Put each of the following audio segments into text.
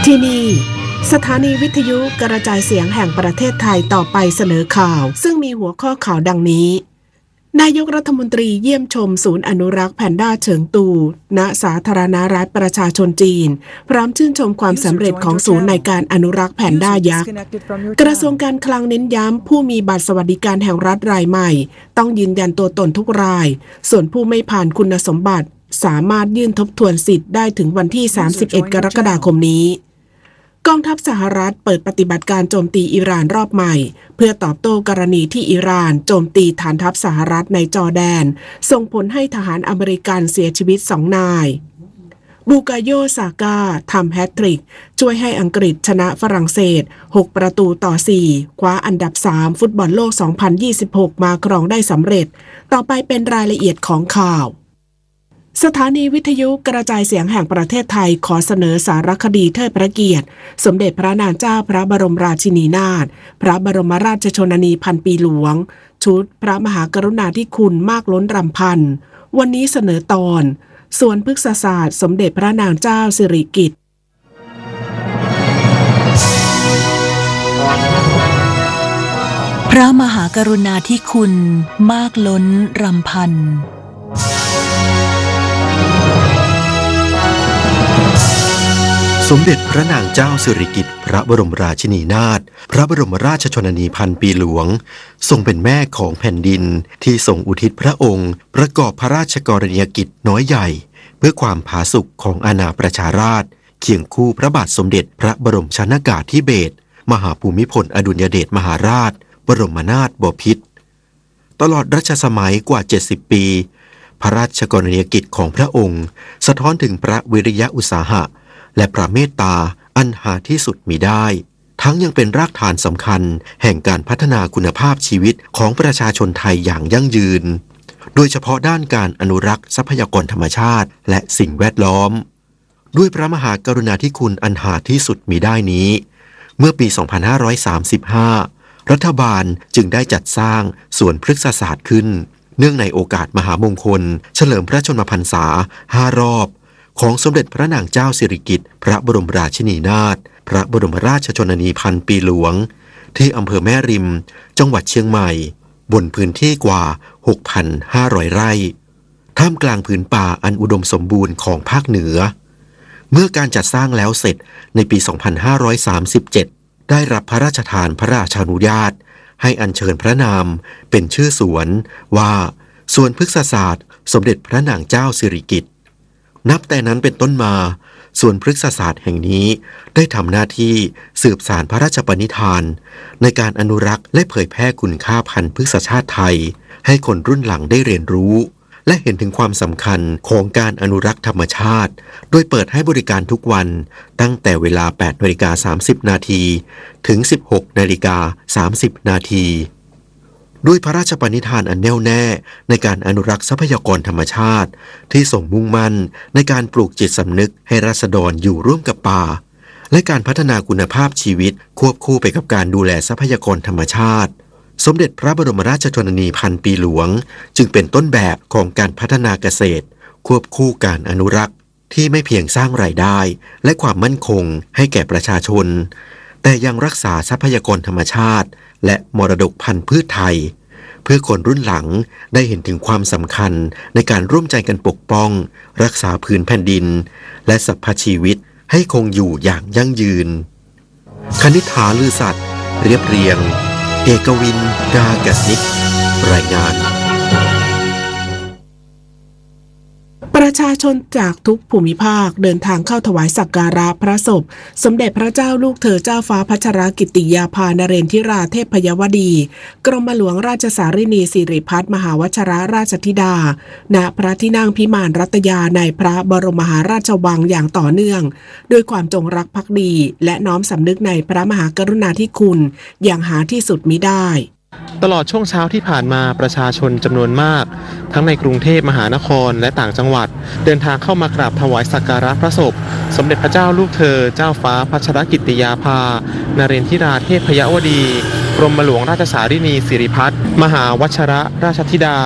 ที่นี่สถานีวิทยุกระจายเสียงแห่งประเทศไทยต่อไปเสนอข่าวซึ่งมีหัวข้อข่าวดังนี้นายกรัฐมนตรีเยี่ยมชมศูนย์อนุรักษ์แพนด้าเฉิงตูณสาธารณรัฐประชาชนจีนพร้อมชื่นชมความสำเร็จของศูนย์ในการอนุรักษ์แพนด้ายักษ์กระทรวงการคลังเน้นย้ำผู้มีบัตรสวัสดิการแห่งรัฐรายใหม่ต้องยืนยันตัวตนทุกรายส่วนผู้ไม่ผ่านคุณสมบัติสามารถยื่นทบทวนสิทธิ์ได้ถึงวันที่31 กรกฎาคมนี้กองทัพสหรัฐเปิดปฏิบัติการโจมตีอิหร่านรอบใหม่เพื่อตอบโต้กรณีที่อิหร่านโจมตีฐานทัพสหรัฐในจอร์แดนส่งผลให้ทหารอเมริกันเสียชีวิต2 นายบูกาโยซาก้าทำแฮตทริกช่วยให้อังกฤษชนะฝรั่งเศส6-4คว้าอันดับ3ฟุตบอลโลก2026มาครองได้สำเร็จต่อไปเป็นรายละเอียดของข่าวสถานีวิทยุกระจายเสียงแห่งประเทศไทยขอเสนอสารคดีเทิดพระเกียรติสมเด็จพระนางเจ้าพระบรมราชินีนาถพระบรมราชชนนีพันปีหลวงชุดพระมหากรุณาธิคุณมากล้นรำพันวันนี้เสนอตอนสวนพฤกษศาสตร์สมเด็จพระนางเจ้าสิริกิติ์พระมหากรุณาธิคุณมากล้นรำพันสมเด็จพระนางเจ้าสิริกิติ์พระบรมราชินีนาถพระบรมราชชนนีพันปีหลวงทรงเป็นแม่ของแผ่นดินที่ทรงอุทิศพระองค์ประกอบพระราชกรณียกิจน้อยใหญ่เพื่อความผาสุกของอาณาประชาราษฎร์เคียงคู่พระบาทสมเด็จพระบรมชนกาธิเบศรมหาภูมิพลอดุลยเดชมหาราชบรมนาถบพิตรตลอดรัชสมัยกว่า70 ปีพระราชกรณียกิจของพระองค์สะท้อนถึงพระวิริยะอุตสาหะและพระเมตตาอันหาที่สุดมิได้ทั้งยังเป็นรากฐานสำคัญแห่งการพัฒนาคุณภาพชีวิตของประชาชนไทยอย่างยั่งยืนโดยเฉพาะด้านการอนุรักษ์ทรัพยากรธรรมชาติและสิ่งแวดล้อมด้วยพระมหากรุณาธิคุณอันหาที่สุดมิได้นี้เมื่อปี 2535 รัฐบาลจึงได้จัดสร้างสวนพฤกษศาสตร์ขึ้นเนื่องในโอกาสมหามงคลเฉลิมพระชนมพรรษา5 รอบของสมเด็จพระนางเจ้าสิริกิติ์พระบรมราชินีนาถพระบรมราชชนนีพันปีหลวงที่อำเภอแม่ริมจังหวัดเชียงใหม่บนพื้นที่กว่า 6,500 ไร่ท่ามกลางผืนป่าอันอุดมสมบูรณ์ของภาคเหนือเมื่อการจัดสร้างแล้วเสร็จในปี 2537 ได้รับพระราชทานพระราชานุญาตให้อัญเชิญพระนามเป็นชื่อสวนว่าสวนพฤกษศาสตร์สมเด็จพระนางเจ้าสิริกิติ์นับแต่นั้นเป็นต้นมาสวนพฤกษศาสตร์แห่งนี้ได้ทำหน้าที่สืบสานพระราชปณิธานในการอนุรักษ์และเผยแพร่คุณค่าพันธุ์พฤกษชาติไทยให้คนรุ่นหลังได้เรียนรู้และเห็นถึงความสำคัญของการอนุรักษ์ธรรมชาติโดยเปิดให้บริการทุกวันตั้งแต่เวลา 8:30 น.ถึง 16:30 น.ด้วยพระราชปณิธานอันแน่วแน่ในการอนุรักษ์ทรัพยากรธรรมชาติที่ทรงมุ่งมั่นในการปลูกจิตสำนึกให้ราษฎรอยู่ร่วมกับป่าและการพัฒนาคุณภาพชีวิตควบคู่ไปกับการดูแลทรัพยากรธรรมชาติสมเด็จพระบรมราชชนนีพันปีหลวงจึงเป็นต้นแบบของการพัฒนาเกษตรควบคู่การอนุรักษ์ที่ไม่เพียงสร้างรายได้และความมั่นคงให้แก่ประชาชนแต่ยังรักษาทรัพยากรธรรมชาติและมรดกพันธุ์พืชไทยเพื่อคนรุ่นหลังได้เห็นถึงความสำคัญในการร่วมใจกันปกป้องรักษาพื้นแผ่นดินและสรรพชีวิตให้คงอยู่อย่างยั่งยืนคณิษฐาลือสัตย์เรียบเรียงเอกวินดากนิกรายงานประชาชนจากทุกภูมิภาคเดินทางเข้าถวายสักการะพระศพสมเด็จพระเจ้าลูกเธอเจ้าฟ้าพัชรกิติยาภานเรนทิราเทพยวดีกรมหลวงราชสารินีสิริพัฒน์มหาวชรราชธิดาณพระที่นั่งพิมานรัตยาในพระบรมมหาราชวังอย่างต่อเนื่องด้วยความจงรักภักดีและน้อมสำนึกในพระมหากรุณาธิคุณอย่างหาที่สุดมิได้ตลอดช่วงเช้าที่ผ่านมาประชาชนจำนวนมากทั้งในกรุงเทพมหานครและต่างจังหวัดเดินทางเข้ามากราบถวายสักการะพระศพสมเด็จพระเจ้าลูกเธอเจ้าฟ้าพัชรกิติยาภานเรนทิราเทพยวดีกรมหลวงราชสารินีสิริพัฒน์มหาวชรราชธิดา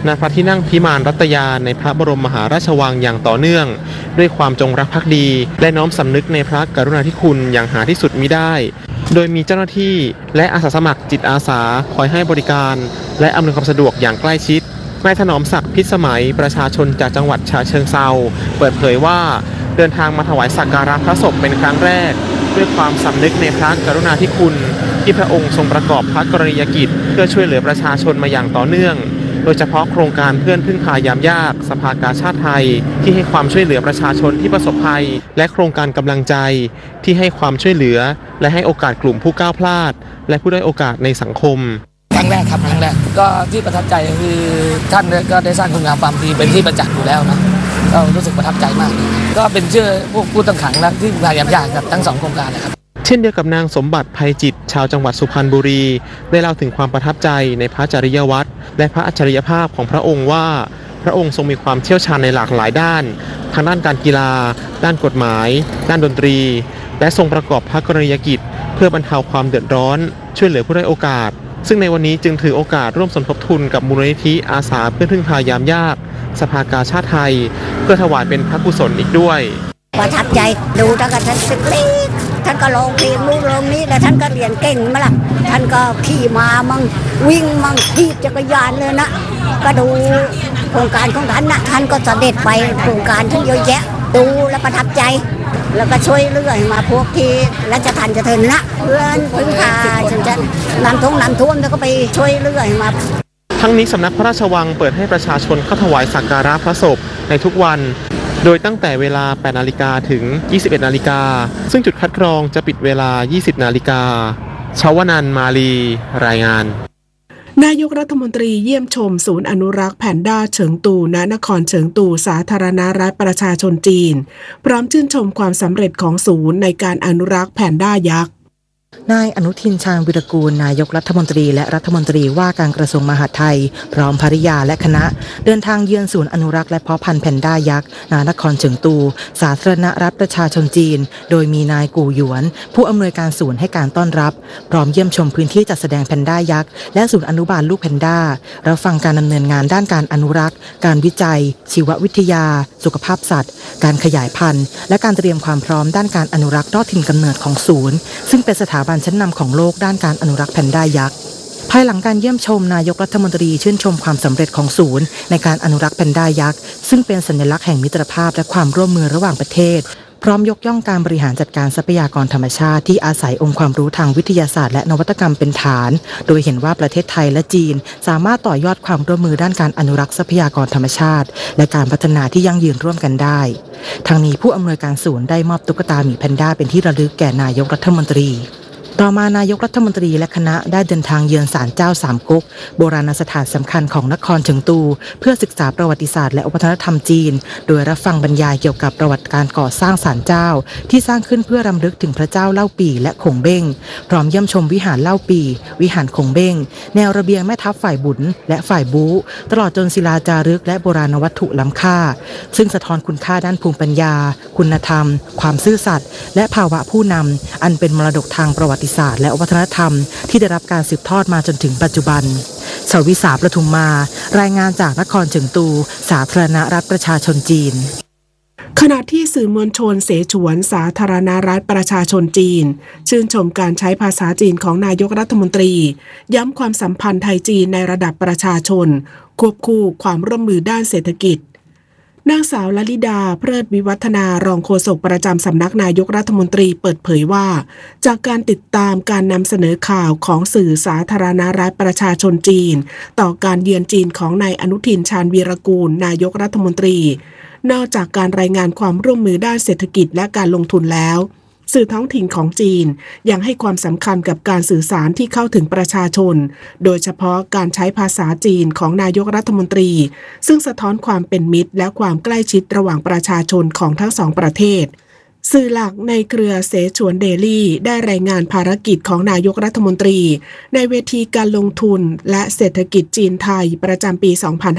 ณพระที่นั่งพิมานรัตยาในพระบรมมหาราชวังอย่างต่อเนื่องด้วยความจงรักภักดีและน้อมสำนึกในพระกรุณาธิคุณอย่างหาที่สุดมิได้โดยมีเจ้าหน้าที่และอาสาสมัครจิตอาสาคอยให้บริการและอำนวยความสะดวกอย่างใกล้ชิดนายถนอมศักดิ์พิสมัยประชาชนจากจังหวัดฉะเชิงเทราเปิดเผยว่าเดินทางมาถวายสักการะพระศพเป็นครั้งแรกด้วยความสำนึกในพระกรุณาธิคุณที่พระองค์ทรงประกอบพระกรณียกิจเพื่อช่วยเหลือประชาชนมาอย่างต่อเนื่องโดยเฉพาะโครงการเพื่อนพึ่งพายามยากสภากาชาดไทยที่ให้ความช่วยเหลือประชาชนที่ประสบภัยและโครงการกำลังใจที่ให้ความช่วยเหลือและให้โอกาสกลุ่มผู้ก้าวพลาดและผู้ด้อยโอกาสในสังคมครั้งแรกครับครั้งแรกก็ที่ประทับใจคือท่านก็ได้สร้างคุณงามความดีเป็นที่ประจักษ์อยู่แล้วนะก็รู้สึกประทับใจมากก็เป็นชื่อพวกผู้ต้องขังและที่พยายามยากครับทั้ง2โครงการนะครับเช่นเดียวกับนางสมบัติภัยจิตชาวจังหวัดสุพรรณบุรีได้เล่าถึงความประทับใจในพระจริยวัตรและพระอัจฉริยภาพของพระองค์ว่าพระองค์ทรงมีความเชี่ยวชาญในหลากหลายด้านทางด้านการกีฬาด้านกฎหมายด้านดนตรีและทรงประกอบพระกรณียกิจเพื่อบรรเทาความเดือดร้อนช่วยเหลือผู้ด้อยโอกาสซึ่งในวันนี้จึงถือโอกาสร่วมสมทบทุนกับมูลนิธิอาสาเพื่อพึ่งพายามยากสภากาชาดไทยเพื่อถวายเป็นพระกุศลอีกด้วยประทับใจดูตั้งแต่ท่านสิบเล็กท่านก็ร้องเพลงนู่นร้องนี้แล้วท่านก็เรียนเก่งมาละท่านก็ขี่ม้ามั่งวิ่งมั่งขี่จักรยานเลยนะก็ดูโครงการของท่านนะท่านก็เสด็จไปโครงการทั้งเยอะแยะดูแล้วประทับใจแล้วก็ช่วยเรื่อยมาพวกที่ราชทัณฑ์จะเทินนะเพื่อนพึ่งพาฉันน้ำท่วมแล้วก็ไปช่วยเรื่อยมาทั้งนี้สำนักพระราชวังเปิดให้ประชาชนเข้าถวายสักการะพระศพในทุกวันโดยตั้งแต่เวลา 8 นาฬิกาถึง 21 นาฬิกาซึ่งจุดคัดกรองจะปิดเวลา 20 นาฬิกาชวนันท์มาลีรายงานนายกรัฐมนตรีเยี่ยมชมศูนย์อนุรักษ์แพนด้าเฉิงตูณนครเฉิงตูสาธารณรัฐประชาชนจีนพร้อมชื่นชมความสำเร็จของศูนย์ในการอนุรักษ์แพนด้ายักษ์นายอนุทินชาญวิรากูลนายกรัฐมนตรีและรัฐมนตรีว่าการกระทรวงมหาดไทยพร้อมภริยาและคณะเดินทางเยือนศูนย์อนุรักษ์และเพาะพันธุ์แพนด้ายักษ์ณนครเฉิงตูสาธารณรัฐประชาชนจีนโดยมีนายกู่หยวนผู้อำนวยการศูนย์ให้การต้อนรับพร้อมเยี่ยมชมพื้นที่จัดแสดงแพนด้ายักษ์และศูนย์อนุบาลลูกแพนด้ารับฟังการดำเนินงานด้านการอนุรักษ์การวิจัยชีววิทยาสุขภาพสัตว์การขยายพันธุ์และการเตรียมความพร้อมด้านการอนุรักษ์นอกถิ่นกำเนิดของศูนย์ซึ่งเป็นสถาบันชั้นนำของโลกด้านการอนุรักษ์แพนด้ายักษ์ภายหลังการเยี่ยมชมนายกรัฐมนตรีชื่นชมความสำเร็จของศูนย์ในการอนุรักษ์แพนด้ายักษ์ซึ่งเป็นสัญลักษณ์แห่งมิตรภาพและความร่วมมือระหว่างประเทศพร้อมยกย่องการบริหารจัดการทรัพยากรธรรมชาติที่อาศัยองค์ความรู้ทางวิทยาศาสตร์และนวัตกรรมเป็นฐานโดยเห็นว่าประเทศไทยและจีนสามารถต่อยอดความร่วมมือด้านการอนุรักษ์ทรัพยากรธรรมชาติและการพัฒนาที่ยั่งยืนร่วมกันได้ทั้งนี้ผู้อำนวยการศูนย์ได้มอบตุ๊กตาหมีแพนด้าเป็นที่ระลึกแก่นายกรัฐมนตรีต่อมานายกรัฐมนตรีและคณะได้เดินทางเยือนศาลเจ้าสามก๊กโบราณสถานสำคัญของนครเฉิงตูเพื่อศึกษาประวัติศาสตร์และวัฒนธรรมจีนโดยรับฟังบรรยายเกี่ยวกับประวัติการก่อสร้างศาลเจ้าที่สร้างขึ้นเพื่อรำลึกถึงพระเจ้าเล่าปี่และคงเบ้งพร้อมเยี่ยมชมวิหารเล่าปี่วิหารคงเบ้งแนวระเบียงแม่ทัพฝ่ายบุญและฝ่ายบู๊ตลอดจนศิลาจารึกและโบราณวัตถุล้ำค่าซึ่งสะท้อนคุณค่าด้านภูมิปัญญาคุณธรรมความซื่อสัตย์และภาวะผู้นำอันเป็นมรดกทางประวัติศาสตร์และวัฒนธรรมที่ได้รับการสืบทอดมาจนถึงปัจจุบันชวิสาประทุมมารายงานจากนครเฉิงตูสาธารณรัฐประชาชนจีนขณะที่สื่อมวลชนเสฉวนสาธารณรัฐประชาชนจีนชื่นชมการใช้ภาษาจีนของนายกรัฐมนตรีย้ำความสัมพันธ์ไทยจีนในระดับประชาชนควบคู่ความร่วมมือด้านเศรษฐกิจนางสาวลลิดาเพลิดวิวัฒนารองโฆษกประจำสำนักนายกรัฐมนตรีเปิดเผยว่าจากการติดตามการนำเสนอข่าวของสื่อสาธารณรัฐประชาชนจีนต่อการเยือนจีนของนายอนุทินชาญวีรกูลนายกรัฐมนตรีนอกจากการรายงานความร่วมมือด้านเศรษฐกิจและการลงทุนแล้วสื่อท้องถิ่นของจีนยังให้ความสำคัญกับการสื่อสารที่เข้าถึงประชาชนโดยเฉพาะการใช้ภาษาจีนของนายกรัฐมนตรีซึ่งสะท้อนความเป็นมิตรและความใกล้ชิดระหว่างประชาชนของทั้งสองประเทศสื่อหลักในเครือเสฉวนเดลี่ได้รายงานภารกิจของนายกรัฐมนตรีในเวทีการลงทุนและเศรษฐกิจจีนไทยประจำปี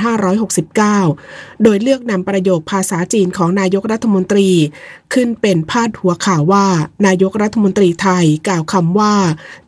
2569 โดยเลือกนำประโยคภาษาจีนของนายกรัฐมนตรีขึ้นเป็นพาดหัวข่าวว่านายกรัฐมนตรีไทยกล่าวคำว่า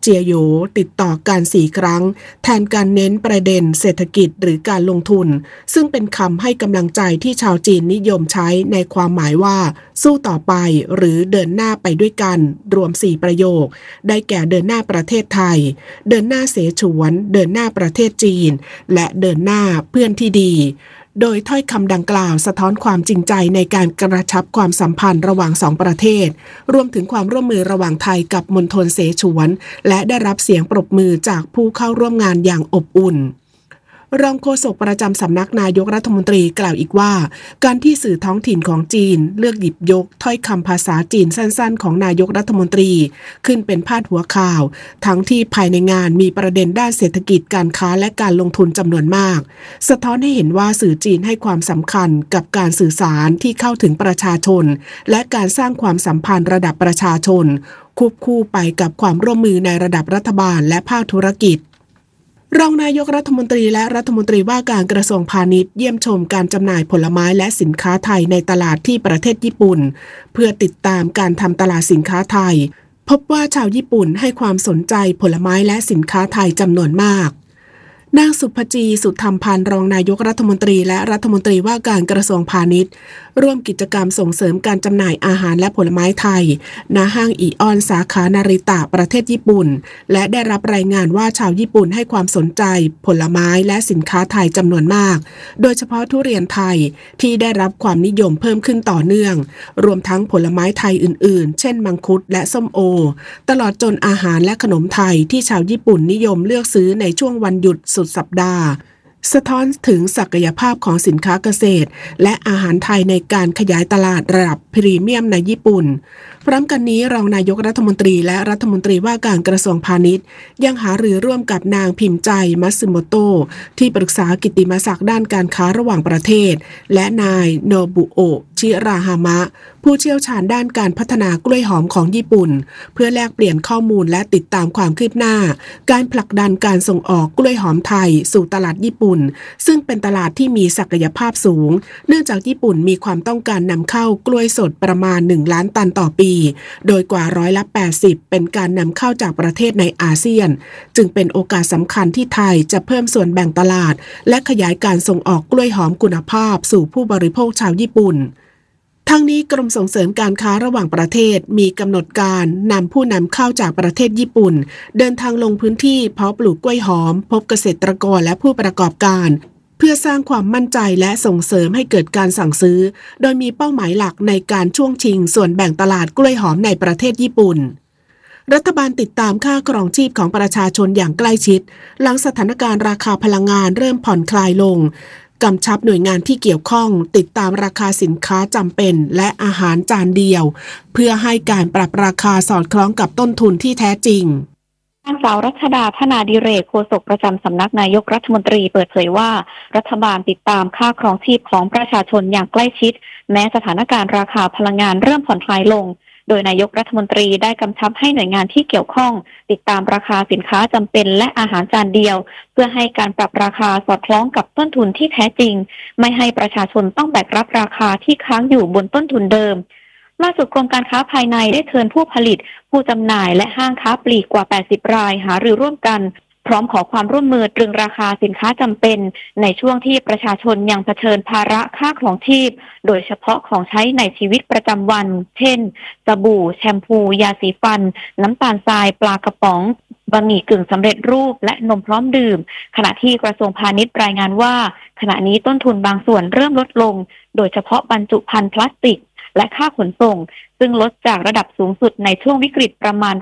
เจียโหยติดต่อกัน4 ครั้งแทนการเน้นประเด็นเศรษฐกิจหรือการลงทุนซึ่งเป็นคำให้กำลังใจที่ชาวจีนนิยมใช้ในความหมายว่าสู้ต่อไปหรือเดินหน้าไปด้วยกันรวม4 ประโยคได้แก่เดินหน้าประเทศไทยเดินหน้าเสฉวนเดินหน้าประเทศจีนและเดินหน้าเพื่อนที่ดีโดยถ้อยคำดังกล่าวสะท้อนความจริงใจในการกระชับความสัมพันธ์ระหว่าง2 ประเทศรวมถึงความร่วมมือระหว่างไทยกับมณฑลเสฉวนและได้รับเสียงปรบมือจากผู้เข้าร่วมงานอย่างอบอุ่นรองโฆษกประจำสำนักนายกรัฐมนตรีกล่าวอีกว่าการที่สื่อท้องถิ่นของจีนเลือกหยิบยกถ้อยคำภาษาจีนสั้นๆของนายกรัฐมนตรีขึ้นเป็นพาดหัวข่าวทั้งที่ภายในงานมีประเด็นด้านเศรษฐกิจการค้าและการลงทุนจำนวนมากสะท้อนให้เห็นว่าสื่อจีนให้ความสำคัญกับการสื่อสารที่เข้าถึงประชาชนและการสร้างความสัมพันธ์ระดับประชาชนควบคู่ไปกับความร่วมมือในระดับรัฐบาลและภาคธุรกิจรองนายกรัฐมนตรีและรัฐมนตรีว่าการกระทรวงพาณิชย์เยี่ยมชมการจำหน่ายผลไม้และสินค้าไทยในตลาดที่ประเทศญี่ปุ่นเพื่อติดตามการทำตลาดสินค้าไทยพบว่าชาวญี่ปุ่นให้ความสนใจผลไม้และสินค้าไทยจำนวนมากนางสุภจีสุธรรมพันธ์รองนายกรัฐมนตรีและรัฐมนตรีว่าการกระทรวงพาณิชย์ร่วมกิจกรรมส่งเสริมการจำหน่ายอาหารและผลไม้ไทยณห้างอิออนสาขานาริตะประเทศญี่ปุ่นและได้รับรายงานว่าชาวญี่ปุ่นให้ความสนใจผลไม้และสินค้าไทยจำนวนมากโดยเฉพาะทุเรียนไทยที่ได้รับความนิยมเพิ่มขึ้นต่อเนื่องรวมทั้งผลไม้ไทยอื่นๆเช่นมังคุดและส้มโอตลอดจนอาหารและขนมไทยที่ชาวญี่ปุ่นนิยมเลือกซื้อในช่วงวันหยุดสุดสัปดาห์สะท้อนถึงศักยภาพของสินค้าเกษตรและอาหารไทยในการขยายตลาดระดับพรีเมียมในญี่ปุ่นพร้อมกันนี้รองนายกรัฐมนตรีและรัฐมนตรีว่าการกระทรวงพาณิชย์ยังหารือร่วมกับนางพิมพ์ใจมัตสึโมโตะที่ปรึกษากิตติมศักดิ์ด้านการค้าระหว่างประเทศและนายโนบุโอะชิราฮามะผู้เชี่ยวชาญด้านการพัฒนากล้วยหอมของญี่ปุ่นเพื่อแลกเปลี่ยนข้อมูลและติดตามความคืบหน้าการผลักดันการส่งออกกล้วยหอมไทยสู่ตลาดญี่ปุ่นซึ่งเป็นตลาดที่มีศักยภาพสูงเนื่องจากญี่ปุ่นมีความต้องการนำเข้ากล้วยสดประมาณ1 ล้านตันต่อปีโดยกว่า80%เป็นการนำเข้าจากประเทศในอาเซียนจึงเป็นโอกาสสำคัญที่ไทยจะเพิ่มส่วนแบ่งตลาดและขยายการส่งออกกล้วยหอมคุณภาพสู่ผู้บริโภคชาวญี่ปุ่นทั้งนี้กรมส่งเสริมการค้าระหว่างประเทศมีกำหนดการนำผู้นำเข้าจากประเทศญี่ปุ่นเดินทางลงพื้นที่เพาะปลูกกล้วยหอมพบเกษตรกรและผู้ประกอบการเพื่อสร้างความมั่นใจและส่งเสริมให้เกิดการสั่งซื้อโดยมีเป้าหมายหลักในการช่วงชิงส่วนแบ่งตลาดกล้วยหอมในประเทศญี่ปุ่นรัฐบาลติดตามค่าครองชีพของประชาชนอย่างใกล้ชิดหลังสถานการณ์ราคาพลังงานเริ่มผ่อนคลายลงกำชับหน่วยงานที่เกี่ยวข้องติดตามราคาสินค้าจำเป็นและอาหารจานเดียวเพื่อให้การปรับราคาสอดคล้องกับต้นทุนที่แท้จริงนางสาวรัชดาธนาดิเรกโฆษกประจำสำนักนายกรัฐมนตรีเปิดเผยว่ารัฐบาลติดตามค่าครองชีพของประชาชนอย่างใกล้ชิดแม้สถานการณ์ราคาพลังงานเริ่มผ่อนคลายลงโดยนายกรัฐมนตรีได้กำชับให้หน่วยงานที่เกี่ยวข้องติดตามราคาสินค้าจำเป็นและอาหารจานเดียวเพื่อให้การปรับราคาสอดคล้องกับต้นทุนที่แท้จริงไม่ให้ประชาชนต้องแบกรับราคาที่ค้างอยู่บนต้นทุนเดิมล่าสุดกรมการค้าภายในได้เชิญผู้ผลิตผู้จำหน่ายและห้างค้าปลีกกว่า80 รายหารือร่วมกันพร้อมขอความร่วมมือตรึงราคาสินค้าจำเป็นในช่วงที่ประชาชนยังเผชิญภาระค่าครองชีพโดยเฉพาะของใช้ในชีวิตประจำวันเช่นสบู่แชมพูยาสีฟันน้ำตาลทรายปลากระป๋องบะหมี่กึ่งสำเร็จรูปและนมพร้อมดื่มขณะที่กระทรวงพาณิชย์รายงานว่าขณะนี้ต้นทุนบางส่วนเริ่มลดลงโดยเฉพาะบรรจุภัณฑ์พลาสติกและค่าขนส่งซึ่งลดจากระดับสูงสุดในช่วงวิกฤตประมาณ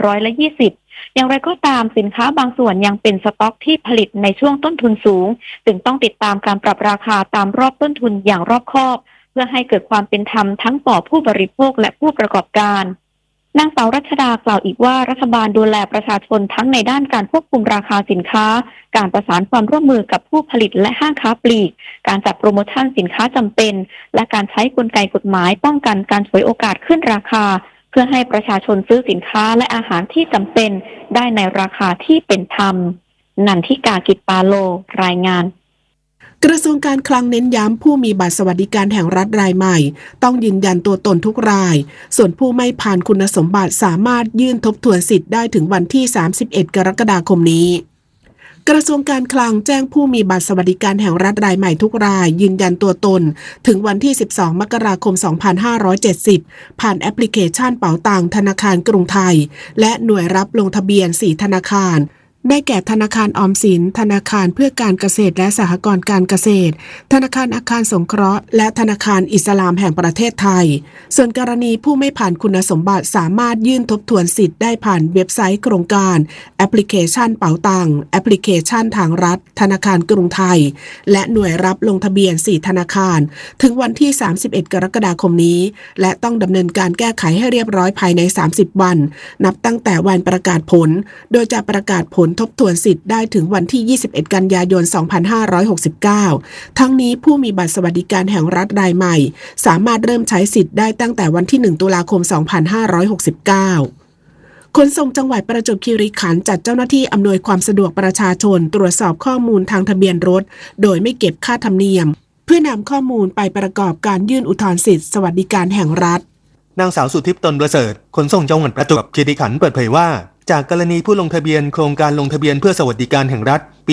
20%อย่างไรก็ตามสินค้าบางส่วนยังเป็นสต็อกที่ผลิตในช่วงต้นทุนสูงจึงต้องติดตามการปรับราคาตามรอบต้นทุนอย่างรอบคอบเพื่อให้เกิดความเป็นธรรมทั้งต่อผู้บริโภคและผู้ประกอบการนางสาวรัชดากล่าวอีกว่ารัฐบาลดูแลประชาชนทั้งในด้านการควบคุมราคาสินค้าการประสานความร่วมมือกับผู้ผลิตและห้างค้าปลีกการจัดโปรโมชั่นสินค้าจำเป็นและการใช้กลไกกฎหมายป้องกันการฉวยโอกาสขึ้นราคาเพื่อให้ประชาชนซื้อสินค้าและอาหารที่จำเป็นได้ในราคาที่เป็นธรรมนันทิกากิจปาโลรายงานกระทรวงการคลังเน้นย้ำผู้มีบัตรสวัสดิการแห่งรัฐรายใหม่ต้องยืนยันตัวตนทุกรายส่วนผู้ไม่ผ่านคุณสมบัติสามารถยื่นทบทวนสิทธิ์ได้ถึงวันที่31 กรกฎาคมนี้กระทรวงการคลังแจ้งผู้มีบัตรสวัสดิการแห่งรัฐรายใหม่ทุกรายยืนยันตัวตนถึงวันที่12 มกราคม 2570ผ่านแอปพลิเคชันเป๋าตังธนาคารกรุงไทยและหน่วยรับลงทะเบียน4ธนาคารได้แก่ธนาคารออมสินธนาคารเพื่อการเกษตรและสหกรณ์การเกษตรธนาคารอาคารสงเคราะห์และธนาคารอิสลามแห่งประเทศไทยส่วนกรณีผู้ไม่ผ่านคุณสมบัติสามารถยื่นทบทวนสิทธิ์ได้ผ่านเว็บไซต์โครงการแอปพลิเคชันเป๋าตังแอปพลิเคชันทางรัฐธนาคารกรุงไทยและหน่วยรับลงทะเบียน4ธนาคารถึงวันที่31 กรกฎาคมนี้และต้องดำเนินการแก้ไขให้เรียบร้อยภายใน30 วันนับตั้งแต่วันประกาศผลโดยจะประกาศผลทบทวนสิทธิ์ได้ถึงวันที่21 กันยายน 2569ทั้งนี้ผู้มีบัตรสวัสดิการแห่งรัฐรายใหม่สามารถเริ่มใช้สิทธิ์ได้ตั้งแต่วันที่1 ตุลาคม 2569ขนส่งจังหวัดประจวบคีรีขันธ์จัดเจ้าหน้าที่อำนวยความสะดวกประชาชนตรวจสอบข้อมูลทางทะเบียนรถโดยไม่เก็บค่าธรรมเนียมเพื่อนำข้อมูลไปประกอบการยื่นอุทธรณ์สิทธิสวัสดิการแห่งรัฐนางสาวสุทิพย์ตนประเสริฐขนส่งจังหวัดประจวบคีรีขันธ์เปิดเผยว่าจากกรณีผู้ลงทะเบียนโครงการลงทะเบียนเพื่อสวัสดิการแห่งรัฐปี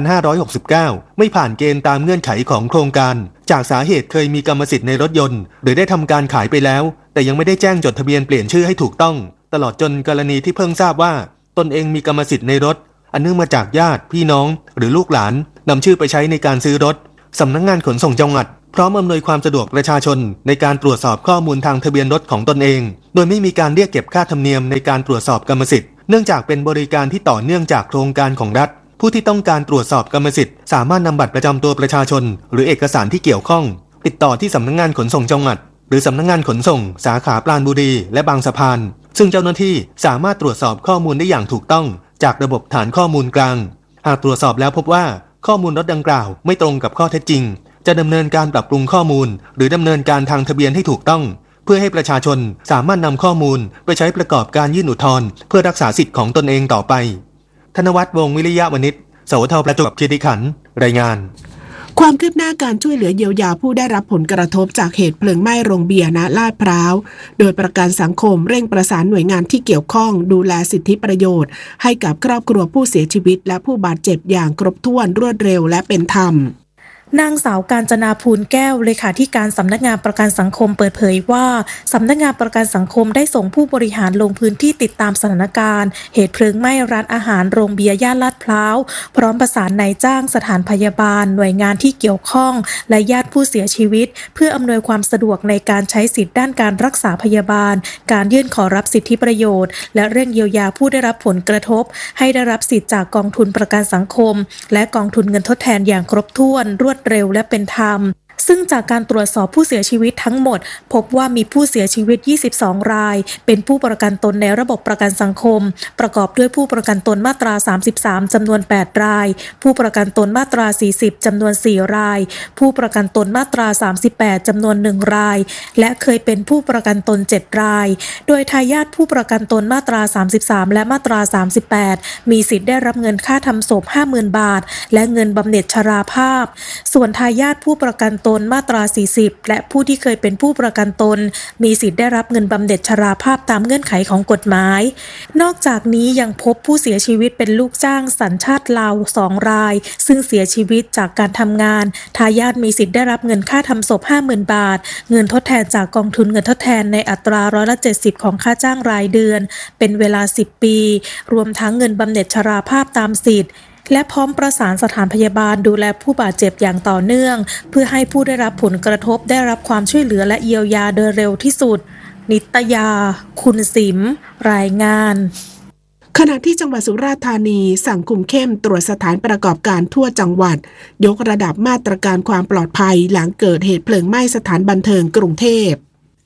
2569 ไม่ผ่านเกณฑ์ตามเงื่อนไขของโครงการจากสาเหตุเคยมีกรรมสิทธิ์ในรถยนต์หรือได้ทำการขายไปแล้วแต่ยังไม่ได้แจ้งจดทะเบียนเปลี่ยนชื่อให้ถูกต้องตลอดจนกรณีที่เพิ่งทราบว่าตนเองมีกรรมสิทธิ์ในรถอันเนื่องมาจากญาติพี่น้องหรือลูกหลานนำชื่อไปใช้ในการซื้อรถสำนักงานขนส่งจังหวัดพร้อมอำนวยความสะดวกประชาชนในการตรวจสอบข้อมูลทางทะเบียนรถของตนเองโดยไม่มีการเรียกเก็บค่าธรรมเนียมในการตรวจสอบกรรมสิทธิ์เนื่องจากเป็นบริการที่ต่อเนื่องจากโครงการของรัฐผู้ที่ต้องการตรวจสอบกรรมสิทธิ์สามารถนำบัตรประจำตัวประชาชนหรือเอกสารที่เกี่ยวข้องติดต่อที่สำนักงานขนส่งจังหวัดหรือสำนักงานขนส่งสาขาปราณบุรีและบางสะพานซึ่งเจ้าหน้าที่สามารถตรวจสอบข้อมูลได้อย่างถูกต้องจากระบบฐานข้อมูลกลางหากตรวจสอบแล้วพบว่าข้อมูลรถดังกล่าวไม่ตรงกับข้อเท็จจริงจะดำเนินการปรับปรุงข้อมูลหรือดำเนินการทางทะเบียนให้ถูกต้องเพื่อให้ประชาชนสามารถนำข้อมูลไปใช้ประกอบการยื่นอุทธรณ์เพื่อรักษาสิทธิ์ของตนเองต่อไปธนวัฒน์ วงศ์วิริยะวณิช สวท.ประจวบคีรีขันธ์รายงานความคืบหน้าการช่วยเหลือเยียวยาผู้ได้รับผลกระทบจากเหตุเพลิงไหม้โรงเบียร์ณลาดพร้าวโดยประกันสังคมเร่งประสานหน่วยงานที่เกี่ยวข้องดูแลสิทธิประโยชน์ให้กับครอบครัวผู้เสียชีวิตและผู้บาดเจ็บอย่างครบถ้วนรวดเร็วและเป็นธรรมนางสาวกาญจนาภูลแก้วเลขาธิการสำนักงานประกันสังคมเปิดเผยว่าสำนักงานประกันสังคมได้ส่งผู้บริหารลงพื้นที่ติดตามสถานการณ์เหตุเพลิงไหม้ร้านอาหารโรงเบียร์ย่านลาดพร้าวพร้อมประสานนายจ้างสถานพยาบาลหน่วยงานที่เกี่ยวข้องและญาติผู้เสียชีวิตเพื่ออำนวยความสะดวกในการใช้สิทธิด้านการรักษาพยาบาลการยื่นขอรับสิทธิประโยชน์และเร่งเยียวยาผู้ได้รับผลกระทบให้ได้รับสิทธิจากกองทุนประกันสังคมและกองทุนเงินทดแทนอย่างครบถ้วนรวดเร็วและเป็นธรรมซึ่งจากการตรวจสอบผู้เสียชีวิตทั้งหมดพบว่ามีผู้เสียชีวิต22รายเป็นผู้ประกันตนในระบบประกันสังคมประกอบด้วยผู้ประกันตนมาตรา33จำนวน8รายผู้ประกันตนมาตรา40จำนวน4รายผู้ประกันตนมาตรา38จำนวน1รายและเคยเป็นผู้ประกันตน7รายโดยทายาทผู้ประกันตนมาตรา33และมาตรา38มีสิทธิ์ได้รับเงินค่าทำศพ 50,000 บาทและเงินบำเหน็จชราภาพส่วนทายาทผู้ประกันตนมาตรา40และผู้ที่เคยเป็นผู้ประกันตนมีสิทธิ์ได้รับเงินบำเหน็จชราภาพตามเงื่อนไขของกฎหมายนอกจากนี้ยังพบผู้เสียชีวิตเป็นลูกจ้างสัญชาติลาว2รายซึ่งเสียชีวิตจากการทำงานทายาทมีสิทธิ์ได้รับเงินค่าทำศพ 50,000 บาทเงินทดแทนจากกองทุนเงินทดแทนในอัตรา70%ของค่าจ้างรายเดือนเป็นเวลา10ปีรวมทั้งเงินบำเหน็จชราภาพตามสิทธิ์และพร้อมประสานสถานพยาบาลดูแลผู้บาดเจ็บอย่างต่อเนื่องเพื่อให้ผู้ได้รับผลกระทบได้รับความช่วยเหลือและเยียวยาโดยเร็วที่สุดนิตยาคุณสิมรายงานขณะที่จังหวัดสุราษฎร์ธานีสั่งคุมเข้มตรวจสถานประกอบการทั่วจังหวัดยกระดับมาตรการความปลอดภัยหลังเกิดเหตุเพลิงไหม้สถานบันเทิงกรุงเทพ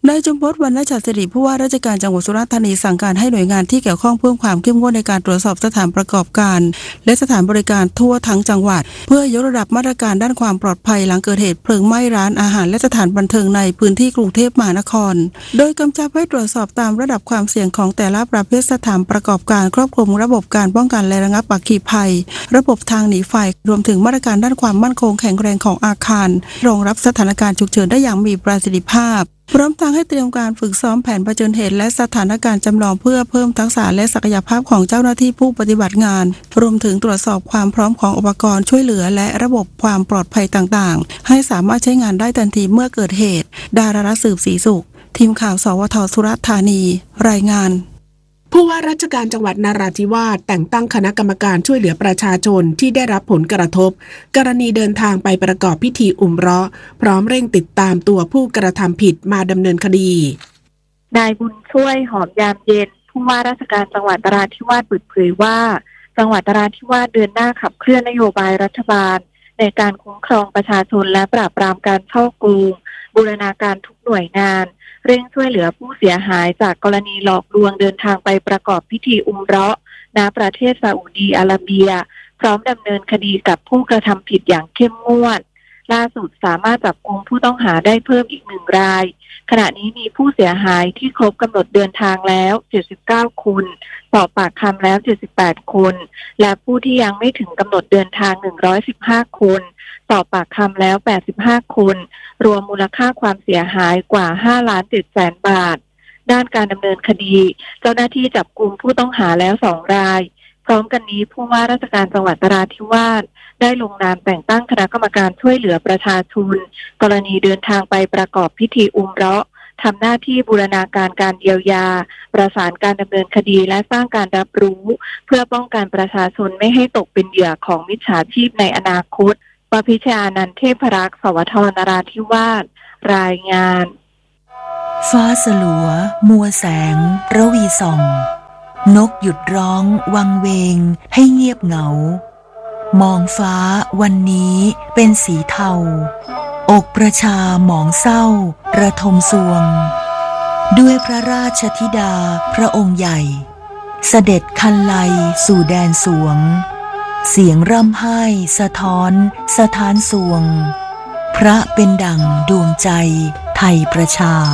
นายจุมพจน์ วรรณฉัตรศิริผู้ว่าราชการจังหวัดสุราษฎร์ธานีสั่งการให้หน่วยงานที่เกี่ยวข้องเพิ่มความเข้มงวดในการตรวจสอบสถานประกอบการและสถานบริการทั่วทั้งจังหวัดเพื่อยกระดับมาตรการด้านความปลอดภัยหลังเกิดเหตุเพลิงไหม้ร้านอาหารและสถานบันเทิงในพื้นที่กรุงเทพมหานครโดยกำชับให้ตรวจสอบตามระดับความเสี่ยงของแต่ละประเภทสถานประกอบการครอบคลุมระบบการป้องกันและระงับอัคคีภัยระบบทางหนีไฟรวมถึงมาตรการด้านความมั่นคงแข็งแรงของอาคารรองรับสถานการณ์ฉุกเฉินได้อย่างมีประสิทธิภาพพร้อมทั้งให้เตรียมการฝึกซ้อมแผนเผชิญเหตุและสถานการณ์จำลองเพื่อเพิ่มทักษะและศักยภาพของเจ้าหน้าที่ผู้ปฏิบัติงานรวมถึงตรวจสอบความพร้อมของอุปกรณ์ช่วยเหลือและระบบความปลอดภัยต่างๆให้สามารถใช้งานได้ทันทีเมื่อเกิดเหตุดารารัตน์ สืบศรีสุขทีมข่าวสวท.สุราษฎร์ธานีรายงานผู้ว่าราชการจังหวัดนราธิวาสแต่งตั้งคณะกรรมการช่วยเหลือประชาชนที่ได้รับผลกระทบกรณีเดินทางไปประกอบพิธีอุมเราะห์พร้อมเร่งติดตามตัวผู้กระทำผิดมาดำเนินคดีนายบุญช่วยหอมยามเย็นผู้ว่าราชการจังหวัดนราธิวาสเปิดเผยว่าจังหวัดนราธิวาสเดินหน้าขับเคลื่อนนโยบายรัฐบาลในการคุ้มครองประชาชนและปราบปรามการฉ้อโกงบูรณาการทุกหน่วยงานเร่งช่วยเหลือผู้เสียหายจากกรณีหลอกลวงเดินทางไปประกอบพิธีอุมเราะห์ณประเทศซาอุดีอาระเบียพร้อมดำเนินคดีกับผู้กระทำผิดอย่างเข้มงวดล่าสุดสามารถจับกุมผู้ต้องหาได้เพิ่มอีก1 รายขณะนี้มีผู้เสียหายที่ครบกำหนดเดินทางแล้ว79 คนสอบปากคำแล้ว78 คนและผู้ที่ยังไม่ถึงกำหนดเดินทาง115 คนสอบปากคำแล้ว85 คนรวมมูลค่าความเสียหายกว่า5,700,000 บาทด้านการดำเนินคดีเจ้าหน้าที่จับกุมผู้ต้องหาแล้ว2 รายพร้อมกันนี้ผู้ว่าราชการจังหวัดนราธิวาสได้ลงนามแต่งตั้งคณะกรรมการช่วยเหลือประชาชนกรณีเดินทางไปประกอบพิธีอุมเราะห์ทำหน้าที่บูรณาการการเยียวยาประสานการดำเนินคดีและสร้างการรับรู้เพื่อป้องกันประชาชนไม่ให้ตกเป็นเหยื่อของมิจฉาชีพในอนาคตปพิชานันท์เทพรักษ์สวท.นราธิวาสรายงานฟ้าสลัวมัวแสงระวีส่องนกหยุดร้องวังเวงให้เงียบเหงามองฟ้าวันนี้เป็นสีเทาอกประชาหมองเศร้าระทมสวงด้วยพระราชธิดาพระองค์ใหญ่เสด็จคันไลสู่แดนสวงเสียงร่ำไห้สะท้อนสถานสวงพระเป็นดั่งดวงใจไทยประชา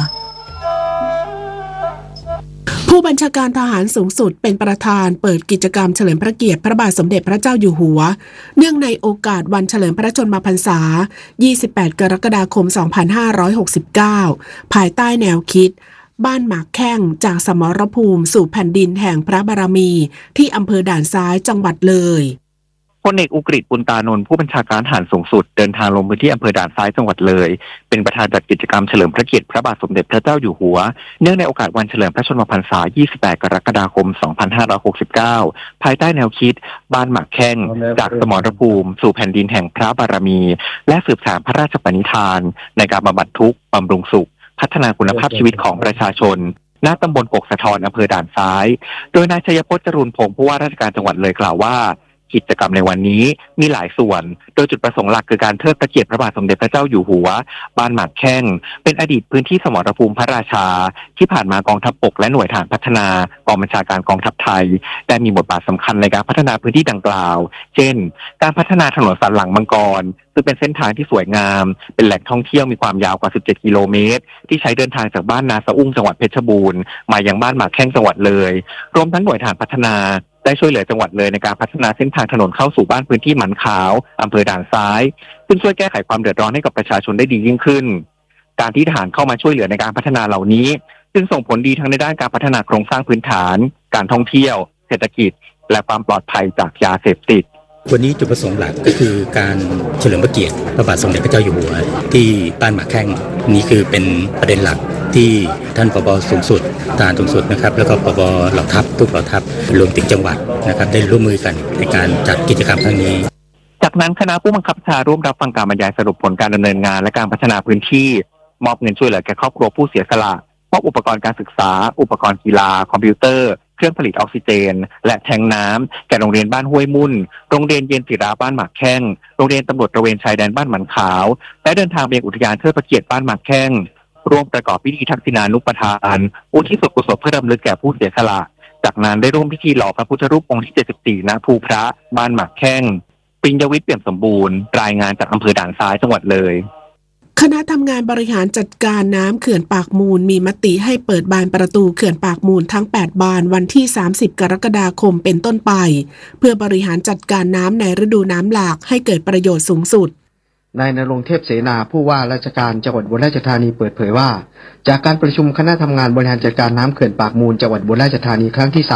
ผู้บัญชาการทหารสูงสุดเป็นประธานเปิดกิจกรรมเฉลิมพระเกียรติพระบาทสมเด็จพระเจ้าอยู่หัวเนื่องในโอกาสวันเฉลิมพระชนมพรรษา28 กรกฎาคม 2569ภายใต้แนวคิดบ้านหมากแข้งจากสมรภูมิสู่แผ่นดินแห่งพระบารมีที่อำเภอด่านซ้ายจังหวัดเลยพลเอกอุกฤษ ปุณตานนท์ผู้บัญชาการทหารสูงสุดเดินทางลงพื้นที่อำเภอด่านซ้ายจังหวัดเลยเป็นประธานจัดกิจกรรมเฉลิมพระเกียรติพระบาทสมเด็จพระเจ้าอยู่หัวเนื่องในโอกาสวันเฉลิมพระชนมพรรษา28 กรกฎาคม 2569ภายใต้แนวคิดบ้านหมากแข้งจากสมรภูมิสู่แผ่นดินแห่งพระบารมีและสืบสานพระราชปณิธานในการบำบัดทุกข์บำรุงสุขพัฒนาคุณภาพชีวิตของประชาชนณตำบลกกสะทอนอำเภอด่านซ้ายโดยนายชัยพจน์ จรูนพงศ์ผู้ว่าราชการจังหวัดเลยกล่าวว่ากิจกรรมในวันนี้มีหลายส่วนโดยจุดประสงค์หลักคือการเทิดพระเกียรติพระบาทสมเด็จพระเจ้าอยู่หัวบ้านหมากแข้งเป็นอดีตพื้นที่สมรภูมิพระราชาที่ผ่านมากองทัพบกและหน่วยทหารพัฒนากองบัญชาการกองทัพไทยได้มีบทบาทสำคัญในการพัฒนาพื้นที่ดังกล่าวเช่นการพัฒนาถนนสันหลังมังกรซึ่งเป็นเส้นทางที่สวยงามเป็นแหล่งท่องเที่ยวมีความยาวกว่า17 กิโลเมตรที่ใช้เดินทางจากบ้านนาสะอุ้งจังหวัดเพชรบูรณ์มายังบ้านหมากแข้งจังหวัดเลยรวมทั้งหน่วยทหารพัฒนาได้ช่วยเหลือจังหวัดเลยในการพัฒนาเส้นทางถนนเข้าสู่บ้านพื้นที่หมันขาวอำเภอด่านซ้ายซึ่งช่วยแก้ไขความเดือดร้อนให้กับประชาชนได้ดียิ่งขึ้นการที่ทหารเข้ามาช่วยเหลือในการพัฒนาเหล่านี้จึงส่งผลดีทั้งในด้านการพัฒนาโครงสร้างพื้นฐานการท่องเที่ยวเศรษฐกิจและความปลอดภัยจากยาเสพติดวันนี้จุดประสงค์หลักก็คือการเฉลิมพระเกียรติพระบาทสมเด็จพระเจ้าอยู่หัวที่บ้านหมากแข้งนี้คือเป็นประเด็นหลักที่ท่านผบ.สูงสุดทหารสูงสุดนะครับแล้วก็ผบ.เหล่าทัพทุกเหล่าทัพรวมถึงจังหวัดนะครับได้ร่วมมือกันในการจัดกิจกรรมครั้งนี้จากนั้นคณะผู้บังคับบัญชาร่วมรับฟังการบรรยายสรุปผลการดำเนินงานและการพัฒนาพื้นที่มอบเงินช่วยเหลือแก่ครอบครัวผู้เสียสละมอบอุปกรณ์การศึกษาอุปกรณ์กีฬาคอมพิวเตอร์เครื่องผลิตออกซิเจนและแทงน้ำแก่โรงเรียนบ้านห้วยมุ่นโรงเรียนเย็นศิราบ้านหมากแข้งโรงเรียนตำรวจตระเวนชายแดนบ้านหมันขาวและเดินทางไปยังอุทยานเทิดพระเกียรติบ้านหมากแข้งร่วมประกอบพิธีทักษิณานุปทานอุทิศส่วนกุศลเพื่อรำลึกแก่ผู้เสียสละจากนั้นได้ร่วมพิธีหล่อพระพุทธรูปองค์ที่74ณภูพระบ้านหมากแข้งปิญญวิทย์เปี่ยมสมบูรณ์รายงานจากอำเภอด่านซ้ายจังหวัดเลยคณะทำงานบริหารจัดการน้ำเขื่อนปากมูลมีมติให้เปิดบานประตูเขื่อนปากมูลทั้ง8บานวันที่30กรกฎาคมเป็นต้นไปเพื่อบริหารจัดการน้ำในฤดูน้ำหลากให้เกิดประโยชน์สูงสุดนายณรงค์เทพเสนาผู้ว่าราชการจังหวัดอุบลราชธานีเปิดเผยว่าจากการประชุมคณะทำงานบริหารจัดการน้ำเขื่อนปากมูลจังหวัดอุบลราชธานีครั้งที่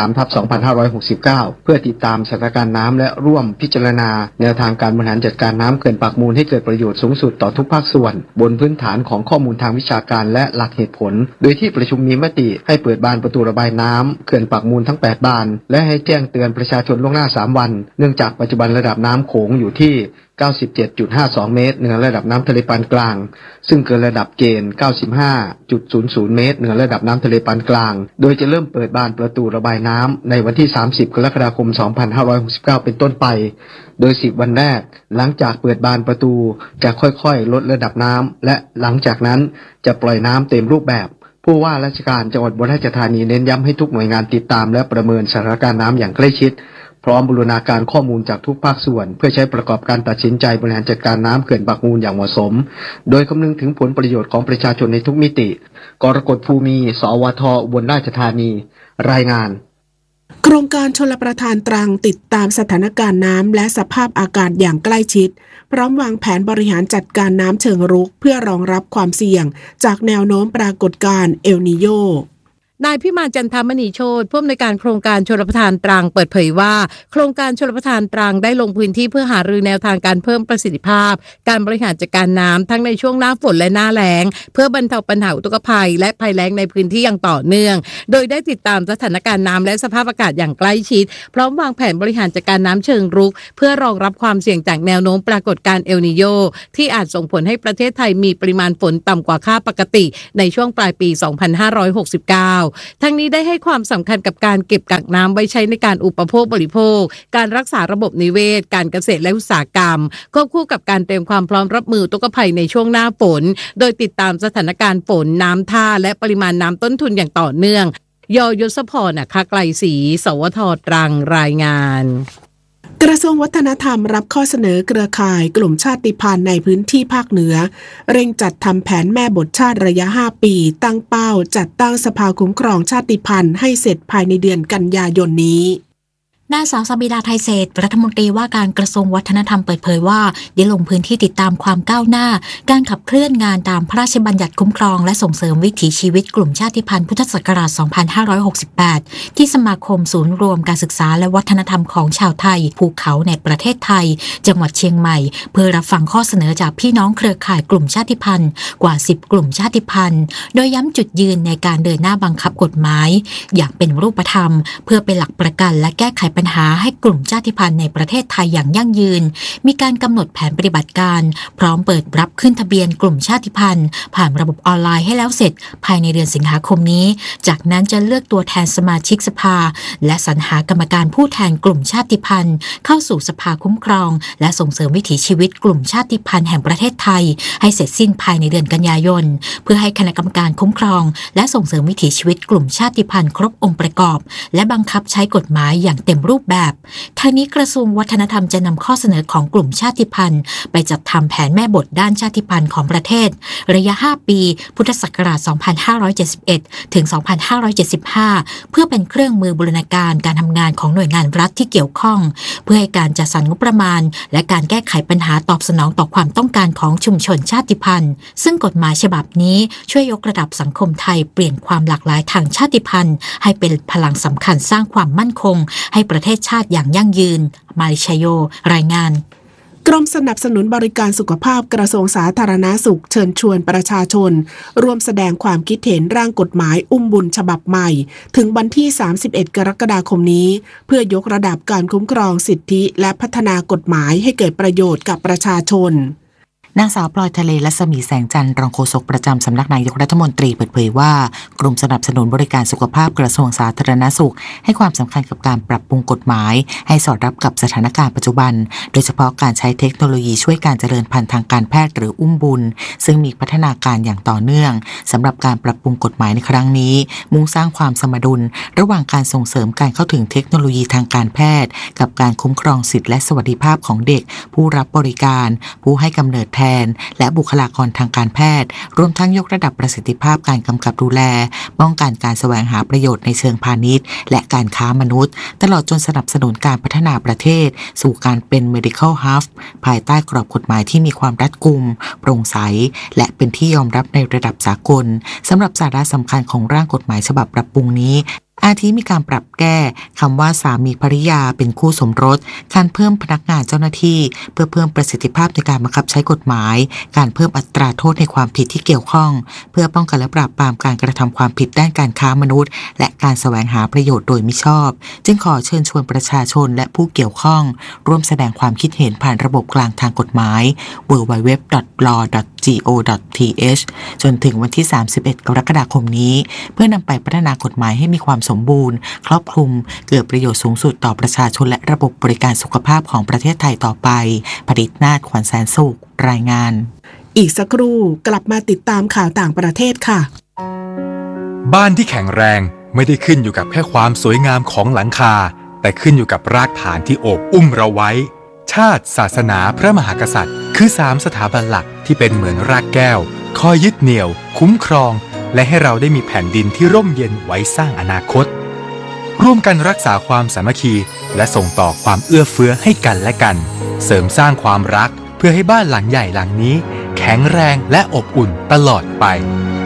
3/2569 เพื่อติดตามสถานการณ์น้ำและร่วมพิจารณาแนวทางการบริหารจัดการน้ำเขื่อนปากมูลให้เกิดประโยชน์สูงสุดต่อทุกภาคส่วนบนพื้นฐานของข้อมูลทางวิชาการและหลักเหตุผลโดยที่ประชุมมีมติให้เปิดบานประตูระบายน้ำเขื่อนปากมูลทั้ง8บานและให้แจ้งเตือนประชาชนล่วงหน้า3วันเนื่องจากปัจจุบันระดับน้ำโขงอยู่ที่97.52 เมตรเหนือระดับน้ำทะเลปานกลางซึ่งเกินระดับเกณฑ์ 95.00 เมตรเหนือระดับน้ำทะเลปานกลางโดยจะเริ่มเปิดบานประตูระบายน้ำในวันที่30กรกฎาคม 2569 เป็นต้นไปโดย10วันแรกหลังจากเปิดบานประตูจะค่อยๆลดระดับน้ำและหลังจากนั้นจะปล่อยน้ำเต็มรูปแบบผู้ว่าราชการจังหวัดอุบลราชธานีเน้นย้ำให้ทุกหน่วยงานติดตามและประเมินสถานการณ์น้ำอย่างใกล้ชิดพร้อมบูรณาการข้อมูลจากทุกภาคส่วนเพื่อใช้ประกอบการตัดสินใจบริหารจัดการน้ำเขื่อนปากมูลอย่างเหมาะสมโดยคำนึงถึงผลประโยชน์ของประชาชนในทุกมิติกรกฎภูมิสวทอุบลราชธานีรายงานโครงการชลประทานตรังติดตามสถานการณ์น้ำและสภาพอากาศอย่างใกล้ชิดพร้อมวางแผนบริหารจัดการน้ำเชิงรุกเพื่อรองรับความเสี่ยงจากแนวโน้มปรากฏการณ์เอลนีโญนายพิมานจันทมณีโชติผู้อำนวยการโครงการชลประทานตรังเปิดเผยว่าโครงการชลประทานตรังได้ลงพื้นที่เพื่อหารือแนวทางการเพิ่มประสิทธิภาพการบริหารจัดการน้ำทั้งในช่วงหน้าฝนและหน้าแล้งเพื่อบรรเทาปัญหาอุทกภัยและภัยแล้งในพื้นที่อย่างต่อเนื่องโดยได้ติดตามสถานการณ์น้ำและสภาพอากาศอย่างใกล้ชิดพร้อมวางแผนบริหารจัดการน้ำเชิงรุกเพื่อรองรับความเสี่ยงจากแนวโน้มปรากฏการณ์เอลนีโญที่อาจส่งผลให้ประเทศไทยมีปริมาณฝนต่ำกว่าค่าปกติในช่วงปลายปี 2569 ทั้งนี้ได้ให้ความสำคัญกับการเก็บกักน้ำไว้ใช้ในการอุปโภคบริโภคการรักษาระบบนิเวศการเกษตรและอุตสาหกรรมควบคู่กับการเตรียมความพร้อมรับมืออุทกภัยในช่วงหน้าฝนโดยติดตามสถานการณ์ฝนน้ำท่าและปริมาณน้ำต้นทุนอย่างต่อเนื่องยศพรนะคะไกลศรีสวทตรังรายงานกระทรวงวัฒนธรรมรับข้อเสนอเครือข่ายกลุ่มชาติพันธุ์ในพื้นที่ภาคเหนือเร่งจัดทำแผนแม่บทชาติระยะ5ปีตั้งเป้าจัดตั้งสภาคุ้มครองชาติพันธุ์ให้เสร็จภายในเดือนกันยายนนี้นางสาวสบิดาไทยเศรษฐ์รัฐมนตรีว่าการกระทรวงวัฒนธรรมเปิดเผยว่าได้ลงพื้นที่ติดตามความก้าวหน้าการขับเคลื่อนงานตามพระราชบัญญัติคุ้มครองและส่งเสริมวิถีชีวิตกลุ่มชาติพันธุ์พุทธศักราช 2568 ที่สมาคมศูนย์รวมการศึกษาและวัฒนธรรมของชาวไทยภูเขาในประเทศไทยจังหวัดเชียงใหม่เพื่อรับฟังข้อเสนอจากพี่น้องเครือข่ายกลุ่มชาติพันธุ์กว่า10กลุ่มชาติพันธุ์โดยย้ำจุดยืนในการเดินหน้าบังคับกฎหมายอย่างเป็นรูปธรรมเพื่อเป็นหลักประกันและแก้ไขปัญหาให้กลุ่มชาติพันธุ์ในประเทศไทยอย่างยั่งยืนมีการกำหนดแผนปฏิบัติการพร้อมเปิดรับขึ้นทะเบียนกลุ่มชาติพันธุ์ผ่านระบบออนไลน์ให้แล้วเสร็จภายในเดือนสิงหาคมนี้จากนั้นจะเลือกตัวแทนสมาชิกสภาและสรรหากรรมการผู้แทนกลุ่มชาติพันธุ์เข้าสู่สภาคุ้มครองและส่งเสริมวิถีชีวิตกลุ่มชาติพันธุ์แห่งประเทศไทยให้เสร็จสิ้นภายในเดือนกันยายนเพื่อให้คณะกรรมการคุ้มครองและส่งเสริมวิถีชีวิตกลุ่มชาติพันธุ์ครบองค์ประกอบและบังคับใช้กฎหมายอย่างเต็มรูปแบบทางนี้กระทรวงวัฒนธรรมจะนำข้อเสนอของกลุ่มชาติพันธุ์ไปจัดทำแผนแม่บทด้านชาติพันธุ์ของประเทศระยะ5ปีพุทธศักราช 2571 ถึง 2575 เพื่อเป็นเครื่องมือบูรณาการการทำงานของหน่วยงานรัฐที่เกี่ยวข้องเพื่อให้การจัดสรรงบประมาณและการแก้ไขปัญหาตอบสนองต่อความต้องการของชุมชนชาติพันธุ์ซึ่งกฎหมายฉบับนี้ช่วยยกระดับสังคมไทยเปลี่ยนความหลากหลายทางชาติพันธุ์ให้เป็นพลังสำคัญสร้างความมั่นคงให้ประเทศชาติอย่างยั่งยืนมาริชโยรายงานกรมสนับสนุนบริการสุขภาพกระทรวงสาธารณสุขเชิญชวนประชาชนร่วมแสดงความคิดเห็นร่างกฎหมายอุ้มบุญฉบับใหม่ถึงวันที่31กรกฎาคมนี้เพื่อยกระดับการคุ้มครองสิทธิและพัฒนากฎหมายให้เกิดประโยชน์กับประชาชนนางสาวพลอยทะเลรัศมีแสงจันทร์รองโฆษกประจำสำนักนายกรัฐมนตรีเปิดเผยว่ากรมสนับสนุนบริการสุขภาพกระทรวงสาธารณสุขให้ความสำคัญกับการปรับปรุงกฎหมายให้สอดรับกับสถานการณ์ปัจจุบันโดยเฉพาะการใช้เทคโนโลยีช่วยการเจริญพันธุ์ทางการแพทย์หรืออุ้มบุญซึ่งมีพัฒนาการอย่างต่อเนื่องสำหรับการปรับปรุงกฎหมายในครั้งนี้มุ่งสร้างความสมดุลระหว่างการส่งเสริมการเข้าถึงเทคโนโลยีทางการแพทย์กับการคุ้มครองสิทธิและสวัสดิภาพของเด็กผู้รับบริการผู้ให้กำเนิดแทนและบุคลากรทางการแพทย์รวมทั้งยกระดับประสิทธิภาพการกำกับดูแลป้องกันการแสวงหาประโยชน์ในเชิงพาณิชย์และการค้ามนุษย์ตลอดจนสนับสนุนการพัฒนาประเทศสู่การเป็น medical hub ภายใต้กรอบกฎหมายที่มีความรัดกุมโปร่งใสและเป็นที่ยอมรับในระดับสากลสำหรับสาระสำคัญของร่างกฎหมายฉบับปรับปรุงนี้อาทิมีการปรับแก้คำว่าสามีภริยาเป็นคู่สมรสการเพิ่มพนักงานเจ้าหน้าที่เพื่อเพิ่มประสิทธิภาพในการบังคับใช้กฎหมายการเพิ่มอัตราโทษในความผิดที่เกี่ยวข้องเพื่อป้องกันและปราบปรามการกระทำความผิดด้านการค้ามนุษย์และการแสวงหาประโยชน์โดยมิชอบจึงขอเชิญชวนประชาชนและผู้เกี่ยวข้องร่วมแสดงความคิดเห็นผ่านระบบกลางทางกฎหมาย www.law.go.th จนถึงวันที่31 กรกฎาคมนี้เพื่อนำไปพัฒนากฎหมายให้มีความสมบูรณ์ครอบคลุมเกิดประโยชน์สูงสุดต่อประชาชนและระบบบริการสุขภาพของประเทศไทยต่อไปผลิตนาถขวัญแสนสุขรายงานอีกสักครู่กลับมาติดตามข่าวต่างประเทศค่ะบ้านที่แข็งแรงไม่ได้ขึ้นอยู่กับแค่ความสวยงามของหลังคาแต่ขึ้นอยู่กับรากฐานที่โอบอุ้มเราไว้ชาติศาสนาพระมหากษัตริย์คือ3สถาบันหลักที่เป็นเหมือนรากแก้วคอยยึดเหนี่ยวคุ้มครองและให้เราได้มีแผ่นดินที่ร่มเย็นไว้สร้างอนาคตร่วมกันรักษาความสามัคคีและส่งต่อความเอื้อเฟื้อให้กันและกันเสริมสร้างความรักเพื่อให้บ้านหลังใหญ่หลังนี้แข็งแรงและอบอุ่นตลอดไป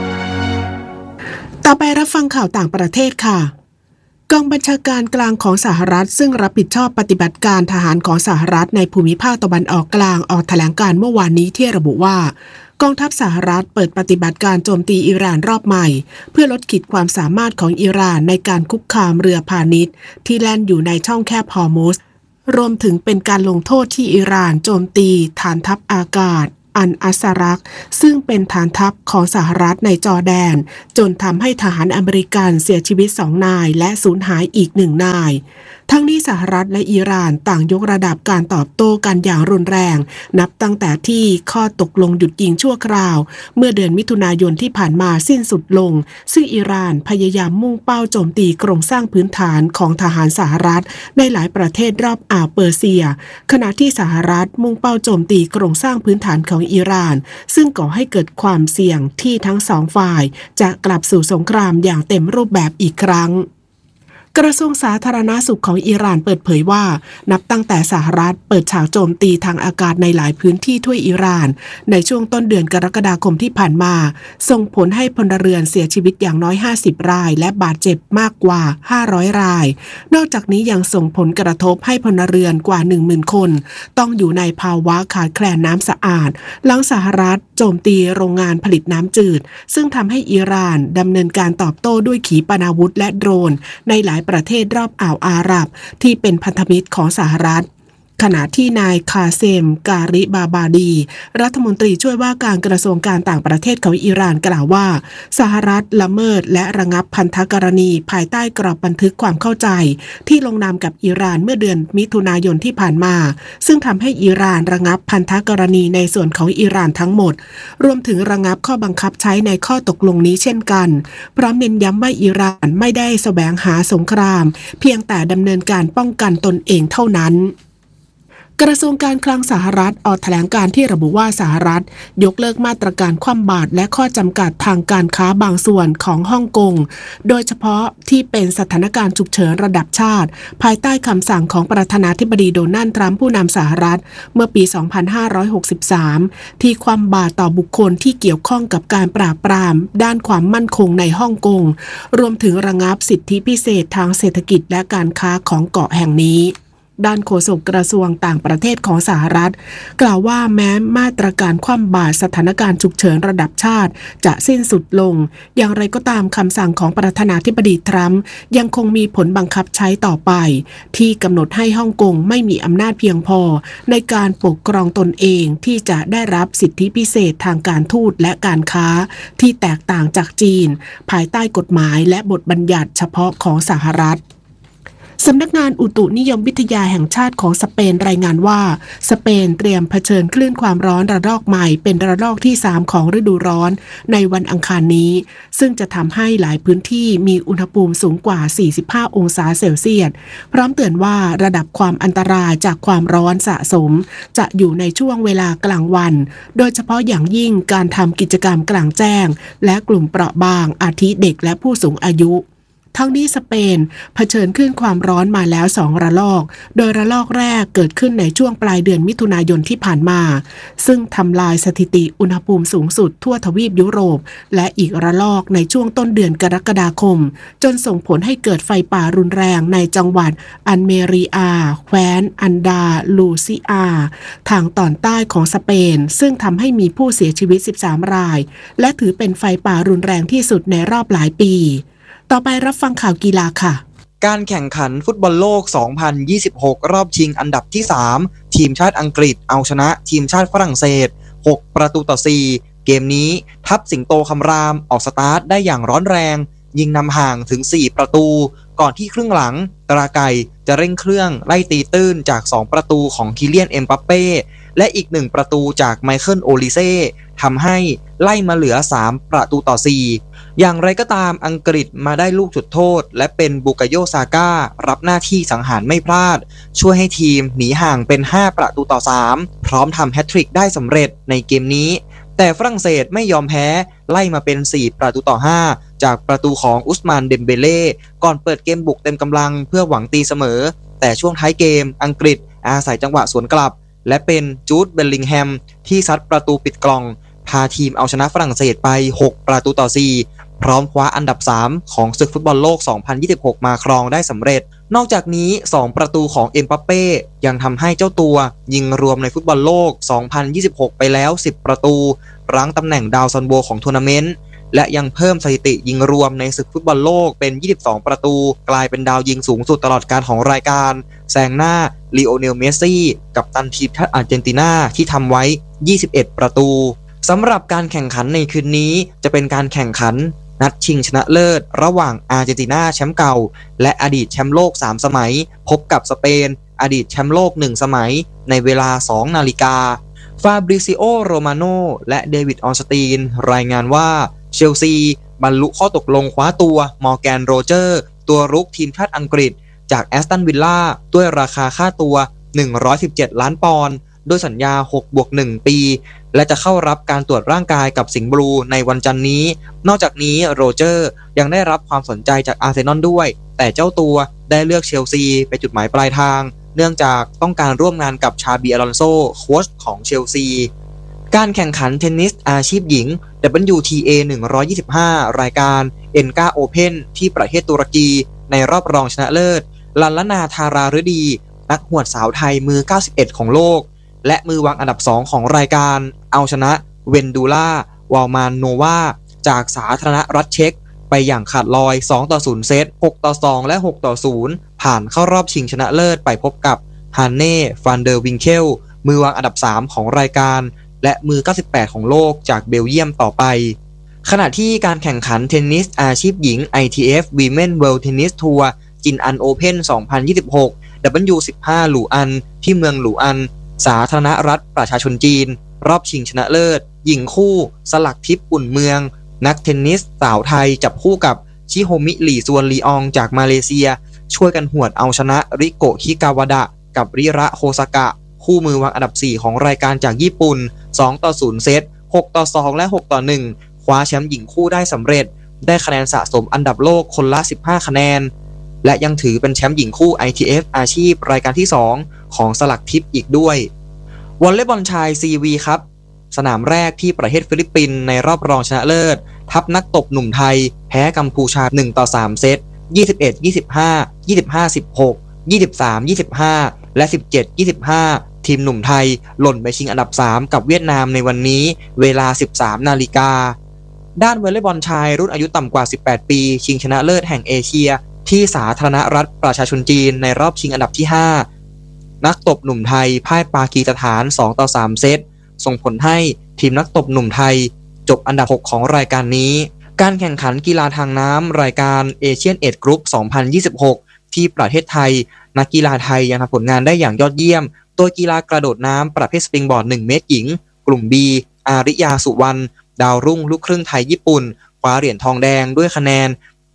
ต่อไปรับฟังข่าวต่างประเทศค่ะกองบัญชาการกลางของสหรัฐซึ่งรับผิดชอบปฏิบัติการทหารของสหรัฐในภูมิภาคตะวันออกกลางออกแถลงการเมื่อวานนี้ที่ระบุว่ากองทัพสหรัฐเปิดปฏิบัติการโจมตีอิหร่านรอบใหม่เพื่อลดขีดความสามารถของอิหร่านในการคุกคามเรือพาณิชย์ที่แล่นอยู่ในช่องแคบฮอร์มุซรวมถึงเป็นการลงโทษที่อิหร่านโจมตีฐานทัพอากาศอันอัสรักซึ่งเป็นฐานทัพของสหรัฐในจอร์แดนจนทำให้ทหารอเมริกันเสียชีวิต2 นายและสูญหายอีก1 นายทั้งนี้สหรัฐและอิหร่านต่างยกระดับการตอบโต้กันอย่างรุนแรงนับตั้งแต่ที่ข้อตกลงหยุดยิงชั่วคราวเมื่อเดือนมิถุนายนที่ผ่านมาสิ้นสุดลงซึ่งอิหร่านพยายามมุ่งเป้าโจมตีโครงสร้างพื้นฐานของทหารสหรัฐในหลายประเทศรอบอ่าวเปอร์เซียขณะที่สหรัฐมุ่งเป้าโจมตีโครงสร้างพื้นฐานของอิหร่านซึ่งก่อให้เกิดความเสี่ยงที่ทั้ง2 ฝ่ายจะกลับสู่สงครามอย่างเต็มรูปแบบอีกครั้งกระทรวงสาธารณสุขของอิหร่านเปิดเผยว่านับตั้งแต่สหรัฐเปิดฉากโจมตีทางอากาศในหลายพื้นที่ทั่วอิหร่านในช่วงต้นเดือนกรกฎาคมที่ผ่านมาส่งผลให้พลเรือนเสียชีวิตอย่างน้อย50 รายและบาดเจ็บมากกว่า500 รายนอกจากนี้ยังส่งผลกระทบให้พลเรือนกว่า 10,000 คนต้องอยู่ในภาวะขาดแคลนน้ำสะอาดหลังสหรัฐโจมตีโรงงานผลิตน้ำจืดซึ่งทำให้อิหร่านดำเนินการตอบโต้ด้วยขีปนาวุธและโดรนในหลายประเทศรอบอ่าวอาหรับที่เป็นพันธมิตรของสหรัฐขณะที่นายคาเซมการิบาบาดีรัฐมนตรีช่วยว่าการกระทรวงการต่างประเทศของอิหร่านกล่าวว่าสหรัฐละเมิดและระงับพันธกรณีภายใต้กรอบบันทึกความเข้าใจที่ลงนามกับอิหร่านเมื่อเดือนมิถุนายนที่ผ่านมาซึ่งทำให้อิหร่านระงับพันธกรณีในส่วนของอิหร่านทั้งหมดรวมถึงระงับข้อบังคับใช้ในข้อตกลงนี้เช่นกันพร้อมเน้นย้ำว่าอิหร่านไม่ได้แสวงหาสงครามเพียงแต่ดำเนินการป้องกันตนเองเท่านั้นกระทรวงการคลังสหรัฐออกแถลงการที่ระบุว่าสหรัฐยกเลิกมาตรการคว่ำบาตรและข้อจำกัดทางการค้าบางส่วนของฮ่องกงโดยเฉพาะที่เป็นสถานการณ์ฉุกเฉินระดับชาติภายใต้คำสั่งของประธานาธิบดีโดนัลด์ทรัมป์ผู้นำสหรัฐเมื่อปี 2563 ที่คว่ำบาตรต่อบุคคลที่เกี่ยวข้องกับการปราบปรามด้านความมั่นคงในฮ่องกงรวมถึงระงับสิทธิพิเศษทางเศรษฐกิจและการค้าของเกาะแห่งนี้ด้านโฆษกกระทรวงต่างประเทศของสหรัฐกล่าวว่าแม้มาตรการคว่ำบาตรสถานการณ์ฉุกเฉินระดับชาติจะสิ้นสุดลงอย่างไรก็ตามคำสั่งของประธานาธิบดีทรัมป์ยังคงมีผลบังคับใช้ต่อไปที่กำหนดให้ฮ่องกงไม่มีอำนาจเพียงพอในการปกครองตนเองที่จะได้รับสิทธิพิเศษทางการทูตและการค้าที่แตกต่างจากจีนภายใต้กฎหมายและบทบัญญัติเฉพาะของสหรัฐสำนักงานอุตุนิยมวิทยาแห่งชาติของสเปนรายงานว่าสเปนเตรียมเผชิญคลื่นความร้อนระลอกใหม่เป็นระลอกที่3ของฤดูร้อนในวันอังคารนี้ซึ่งจะทำให้หลายพื้นที่มีอุณหภูมิสูงกว่า45องศาเซลเซียสพร้อมเตือนว่าระดับความอันตรายจากความร้อนสะสมจะอยู่ในช่วงเวลากลางวันโดยเฉพาะอย่างยิ่งการทำกิจกรรมกลางแจ้งและกลุ่มเปราะบางอาทิเด็กและผู้สูงอายุทั้งนี้สเปนเผชิญขึ้นความร้อนมาแล้ว2ระลอกโดยระลอกแรกเกิดขึ้นในช่วงปลายเดือนมิถุนายนที่ผ่านมาซึ่งทำลายสถิติอุณหภูมิสูงสุดทั่วทวีปยุโรปและอีกระลอกในช่วงต้นเดือนกรกฎาคมจนส่งผลให้เกิดไฟป่ารุนแรงในจังหวัดอันเมรีอาแคว้นอันดาลูซิอาทางตอนใต้ของสเปนซึ่งทำให้มีผู้เสียชีวิต13รายและถือเป็นไฟป่ารุนแรงที่สุดในรอบหลายปีต่อไปรับฟังข่าวกีฬาค่ะการแข่งขันฟุตบอลโลก 2026 รอบชิงอันดับที่ 3 ทีมชาติอังกฤษเอาชนะทีมชาติฝรั่งเศส6-4 เกมนี้ทัพสิงโตคำรามออกสตาร์ทได้อย่างร้อนแรงยิงนำห่างถึง4ประตูก่อนที่ครึ่งหลังตราไก่จะเร่งเครื่องไล่ตีตื้นจาก2ประตูของคิเลียนเอ็มบัปเป้และอีก1ประตูจากไมเคิลโอลิเซ่ทำให้ไล่มาเหลือ3-4อย่างไรก็ตามอังกฤษมาได้ลูกจุดโทษและเป็นบุกาโยซาก้ารับหน้าที่สังหารไม่พลาดช่วยให้ทีมหนีห่างเป็น5-3พร้อมทำแฮตทริกได้สำเร็จในเกมนี้แต่ฝรั่งเศสไม่ยอมแพ้ไล่มาเป็น4-5จากประตูของอุสมานเดมเบเล่ก่อนเปิดเกมบุกเต็มกำลังเพื่อหวังตีเสมอแต่ช่วงท้ายเกมอังกฤษอาศัยจังหวะสวนกลับและเป็นจูดเบลลิงแฮมที่ซัดประตูปิดกล่องพาทีมเอาชนะฝรั่งเศสไป6-4พร้อมคว้าอันดับ3ของศึกฟุตบอลโลก 2026 มาครองได้สำเร็จนอกจากนี้2ประตูของเอ็มบัปเป้ยังทำให้เจ้าตัวยิงรวมในฟุตบอลโลก 2026 ไปแล้ว10ประตูรั้งตำแหน่งดาวซันโวของทัวร์นาเมนต์และยังเพิ่มสถิติยิงรวมในศึกฟุตบอลโลกเป็น22ประตูกลายเป็นดาวยิงสูงสุดตลอดการของรายการแซงหน้าลีโอเนลเมสซี่กัปตันทีมชาติอาร์เจนตินาที่ทำไว้21ประตูสำหรับการแข่งขันในคืนนี้จะเป็นการแข่งขันนัดชิงชนะเลิศระหว่างอาร์เจนตินาแชมป์เก่าและอดีตแชมป์โลก3สมัยพบกับสเปนอดีตแชมป์โลก1สมัยในเวลา 2 นาฬิกาฟาบริซิโอโรมาโนและเดวิดออนสตีนรายงานว่าเชลซีบรรลุข้อตกลงคว้าตัวมอร์แกนโรเจอร์ตัวรุกทีมชาติอังกฤษจากแอสตันวิลล่าด้วยราคาค่าตัว117ล้านปอนด์ด้วยสัญญา 6+1 ปีและจะเข้ารับการตรวจร่างกายกับสิงห์บลูในวันจันทร์นี้นอกจากนี้โรเจอร์ยังได้รับความสนใจจากอาร์เซนอลด้วยแต่เจ้าตัวได้เลือกเชลซีเป็นจุดหมายปลายทางเนื่องจากต้องการร่วมงานกับชาบีอลอนโซโค้ชของเชลซีการแข่งขันเทนนิสอาชีพหญิง WTA 125 รายการ ENGA Open ที่ประเทศตุรกีในรอบรองชนะเลิศลัลลนาธาราฤดีนักหวดสาวไทยมือ91ของโลกและมือวางอันดับ2ของรายการเอาชนะเวนดูล่าวาลมานโนวาจากสาธารณรัฐเช็กไปอย่างขาดลอย2-0เซต6-2และ6-0ผ่านเข้ารอบชิงชนะเลิศไปพบกับฮันเน่ฟันเดอร์วิงเคลมือวางอันดับ3ของรายการและมือ98ของโลกจากเบลเยียมต่อไปขณะที่การแข่งขันเทนนิสอาชีพหญิง ITF Women World Tennis Tour จินอันโอเพ่น 2026 W15 หลูอันที่เมืองหลูอันสาธารณรัฐประชาชนจีนรอบชิงชนะเลิศหญิงคู่สลักทิพย์อุ่นเมืองนักเทนนิสสาวไทยจับคู่กับชิโฮมิหลี่ซวนลีอองจากมาเลเซียช่วยกันหวดเอาชนะริโกะฮิกาวาดะกับริระโฮซากะคู่มือวางอันดับ4ของรายการจากญี่ปุ่น2-0เซต6-2และ6-1คว้าแชมป์หญิงคู่ได้สำเร็จได้คะแนนสะสมอันดับโลกคนละ15คะแนนและยังถือเป็นแชมป์หญิงคู่ ITF อาชีพรายการที่2ของสลักทิพย์อีกด้วยวอลเลย์บอลชาย CV ครับสนามแรกที่ประเทศฟิลิปปินส์ในรอบรองชนะเลิศทัพนักตบหนุ่มไทยแพ้กัมพูชา1-3เซต21-25 25-16 23-25 และ 17-25 ทีมหนุ่มไทยหล่นไปชิงอันดับ 3 กับเวียดนามในวันนี้เวลา 13 นาฬิกาด้านวอลเลย์บอลชายรุ่นอายุต่ำกว่า 18 ปีชิงชนะเลิศแห่งเอเชียที่สาธารณรัฐประชาชนจีนในรอบชิงอันดับที่ 5 นักตบหนุ่มไทยพ่ายปากีสถาน 2-3 เซตส่งผลให้ทีมนักตบหนุ่มไทยจบอันดับ 6 ของรายการนี้การแข่งขันกีฬาทางน้ำรายการเอเชียนเอจกรุ๊ป 2026 ที่ประเทศไทยนักกีฬาไทยยังทำผลงานได้อย่างยอดเยี่ยมโดยกีฬากระโดดน้ำประเภทสปริงบอร์ด 1 เมตรหญิงกลุ่ม B อาริยาสุวรรณดาวรุ่งลูกครึ่งไทยญี่ปุ่นคว้าเหรียญทองแดงด้วยคะแนน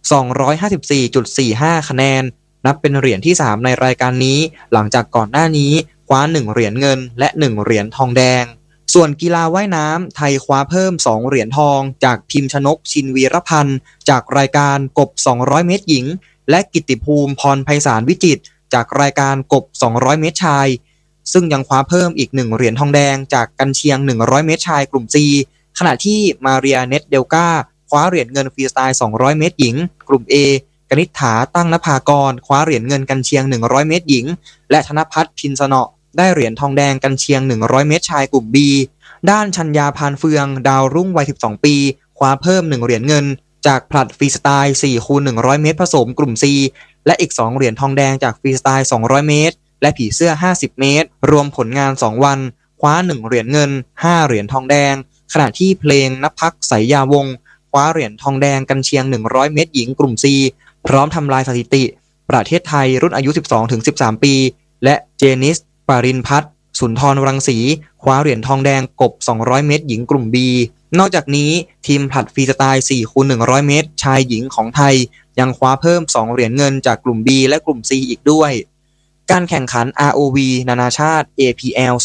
254.45 คะแนนนับเป็นเหรียญที่ 3 ในรายการนี้หลังจากก่อนหน้านี้คว้า 1 เหรียญเงินและ 1 เหรียญทองแดงส่วนกีฬาว่ายน้ำไทยคว้าเพิ่ม 2 เหรียญทองจากพิมพ์ชนกชินวีรพันธ์จากรายการกบ 200 เมตรหญิงและกิตติภูมิพรไพศาลวิจิตรจากรายการกบ 200 เมตรชายซึ่งยังคว้าเพิ่มอีก 1 เหรียญทองแดงจากกันเชียง 100 เมตรชายกลุ่ม C ขณะที่มาเรียเนตเดลกาคว้าเหรียญเงินฟรีสไตล์ 200 เมตรหญิงกลุ่ม A กนิษฐาตั้งนภากรคว้าเหรียญเงินกันเชียง 100 เมตรหญิงและธนภัทรพินสนอได้เหรียญทองแดงกันเชียง 100 เมตรชายกลุ่ม B ด้านชัญญาพานเฟืองดาวรุ่งวัย 12 ปีคว้าเพิ่ม 1 เหรียญเงินจากผลัดฟรีสไตล์ 4x100 เมตรผสมกลุ่ม C และอีก 2 เหรียญทองแดงจากฟรีสไตล์ 200 เมตรและผีเสื้อ 50 เมตรรวมผลงาน 2 วันคว้า 1 เหรียญเงิน 5 เหรียญทองแดงขณะที่เพลงณภักสายยาวงศ์คว้าเหรียญทองแดงกันเชียง 100 เมตรหญิงกลุ่ม C พร้อมทำลายสถิติประเทศไทยรุ่นอายุ 12-13 ปีและเจนิสปารินพัฒน์สุนทรรังสีคว้าเหรียญทองแดงกบ 200 เมตรหญิงกลุ่ม B นอกจากนี้ทีมผลัดฟรีสไตล์ 4x100 เมตรชายหญิงของไทยยังคว้าเพิ่ม 2 เหรียญเงินจากกลุ่ม B และกลุ่ม C อีกด้วยการแข่งขัน ROV นานาชาติ APL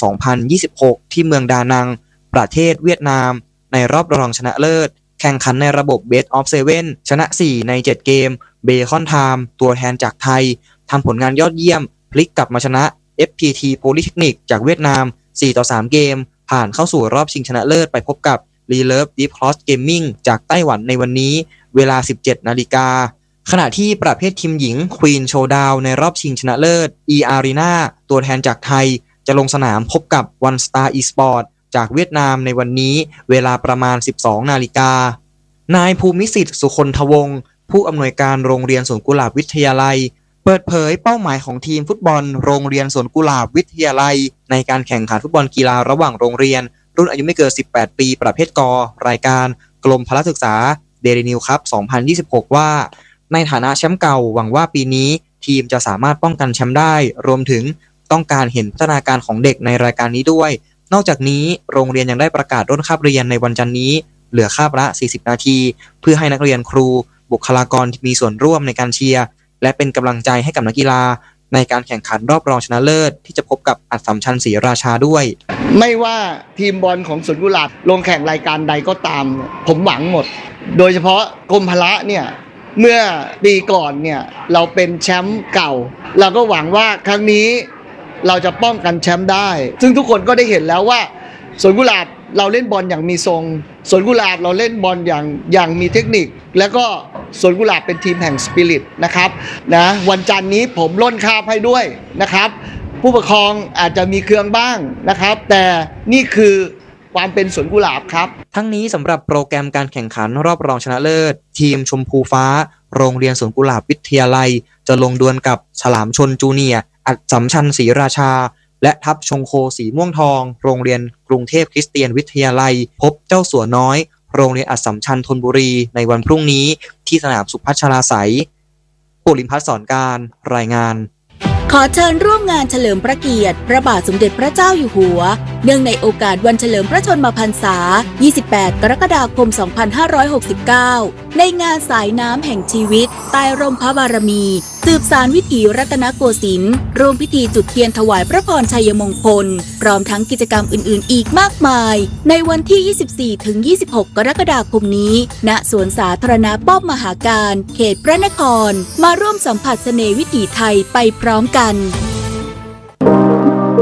2026 ที่เมืองดานังประเทศเวียดนามในรอบรองชนะเลิศแข่งขันในระบบ Best of 7 ชนะ 4 ใน 7 เกมเบคอนไทม์ตัวแทนจากไทยทำผลงานยอดเยี่ยมพลิกกลับมาชนะ FPT Polytechnic จากเวียดนาม 4-3 เกมผ่านเข้าสู่รอบชิงชนะเลิศไปพบกับ Relove Deep Cross Gaming จากไต้หวันในวันนี้เวลา 17 นาฬิกาขณะที่ประเภททีมหญิง Queen Showdown ในรอบชิงชนะเลิศ E-Arena ตัวแทนจากไทยจะลงสนามพบกับ One Star Esport จากเวียดนามในวันนี้เวลาประมาณ 12 นาฬิกานายภูมิสิทธิ์สุคนทวงศ์ผู้อำนวยการโรงเรียนสวนกุหลาบวิทยาลัยเปิดเผยเป้าหมายของทีมฟุตบอลโรงเรียนสวนกุหลาบวิทยาลัยในการแข่งขันฟุตบอลกีฬาระหว่างโรงเรียนรุ่นอายุไม่เกิน 18 ปีประเภทกรายการกรมพละศึกษาเดลินิวครับ 2026 ว่าในฐานะแชมป์เก่าหวังว่าปีนี้ทีมจะสามารถป้องกันแชมป์ได้รวมถึงต้องการเห็นพัฒนาการของเด็กในรายการนี้ด้วยนอกจากนี้โรงเรียนยังได้ประกาศลดคาบเรียนในวันจันทร์นี้เหลือคาบละ 40 นาทีเพื่อให้นักเรียนครูบุคลากรมีส่วนร่วมในการเชียร์และเป็นกำลังใจให้กับนักกีฬาในการแข่งขันรอบรองชนะเลิศที่จะพบกับอัสสัมชัญศรีราชาด้วยไม่ว่าทีมบอลของสวนกุหลาบลงแข่งรายการใดก็ตามผมหวังหมดโดยเฉพาะกรมพละเนี่ยเมื่อปีก่อนเนี่ยเราเป็นแชมป์เก่าเราก็หวังว่าครั้งนี้เราจะป้องกันแชมป์ได้ซึ่งทุกคนก็ได้เห็นแล้วว่าสวนกุหลาบเราเล่นบอลอย่างมีทรงสวนกุหลาบเราเล่นบอลอย่างมีเทคนิคแล้วก็สวนกุหลาบเป็นทีมแห่งสปิริตนะครับนะวันจันทร์นี้ผมล่นคาบให้ด้วยนะครับผู้ปกครองอาจจะมีเครื่องบ้างนะครับแต่นี่คือความเป็นสวนกุหลาบครับทั้งนี้สำหรับโปรแกรมการแข่งขันรอบรองชนะเลิศทีมชมพูฟ้าโรงเรียนสวนกุหลาบวิทยาลัยจะลงดวลกับฉลามชนจูเนียร์อัสสัมชัญศรีราชาและทัพชงโคสีม่วงทองโรงเรียนกรุงเทพคริสเตียนวิทยาลัยพบเจ้าสัวน้อยโรงเรียนอัสสัมชัญธนบุรีในวันพรุ่งนี้ที่สนามสุพัชราไสยปุริมพัฒน์สอนการรายงานขอเชิญร่วมงานเฉลิมพระเกียรติพระบาทสมเด็จพระเจ้าอยู่หัวเนื่องในโอกาสวันเฉลิมพระชนมพรรษา 28 กรกฎาคม 2569 ในงานสายน้ำแห่งชีวิตใต้ร่มพระบารมีสืบสานวิถีรัตนโกสินทร์ร่วมพิธีจุดเทียนถวายพระพรชัยมงคลพร้อมทั้งกิจกรรมอื่นๆอีกมากมายในวันที่ 24-26 กรกฎาคมนี้ณสวนสาธารณะป้อมมหาการเขตพระนครมาร่วมสัมผัสเสน่ห์วิถีไทยไปพร้อมกันร่วม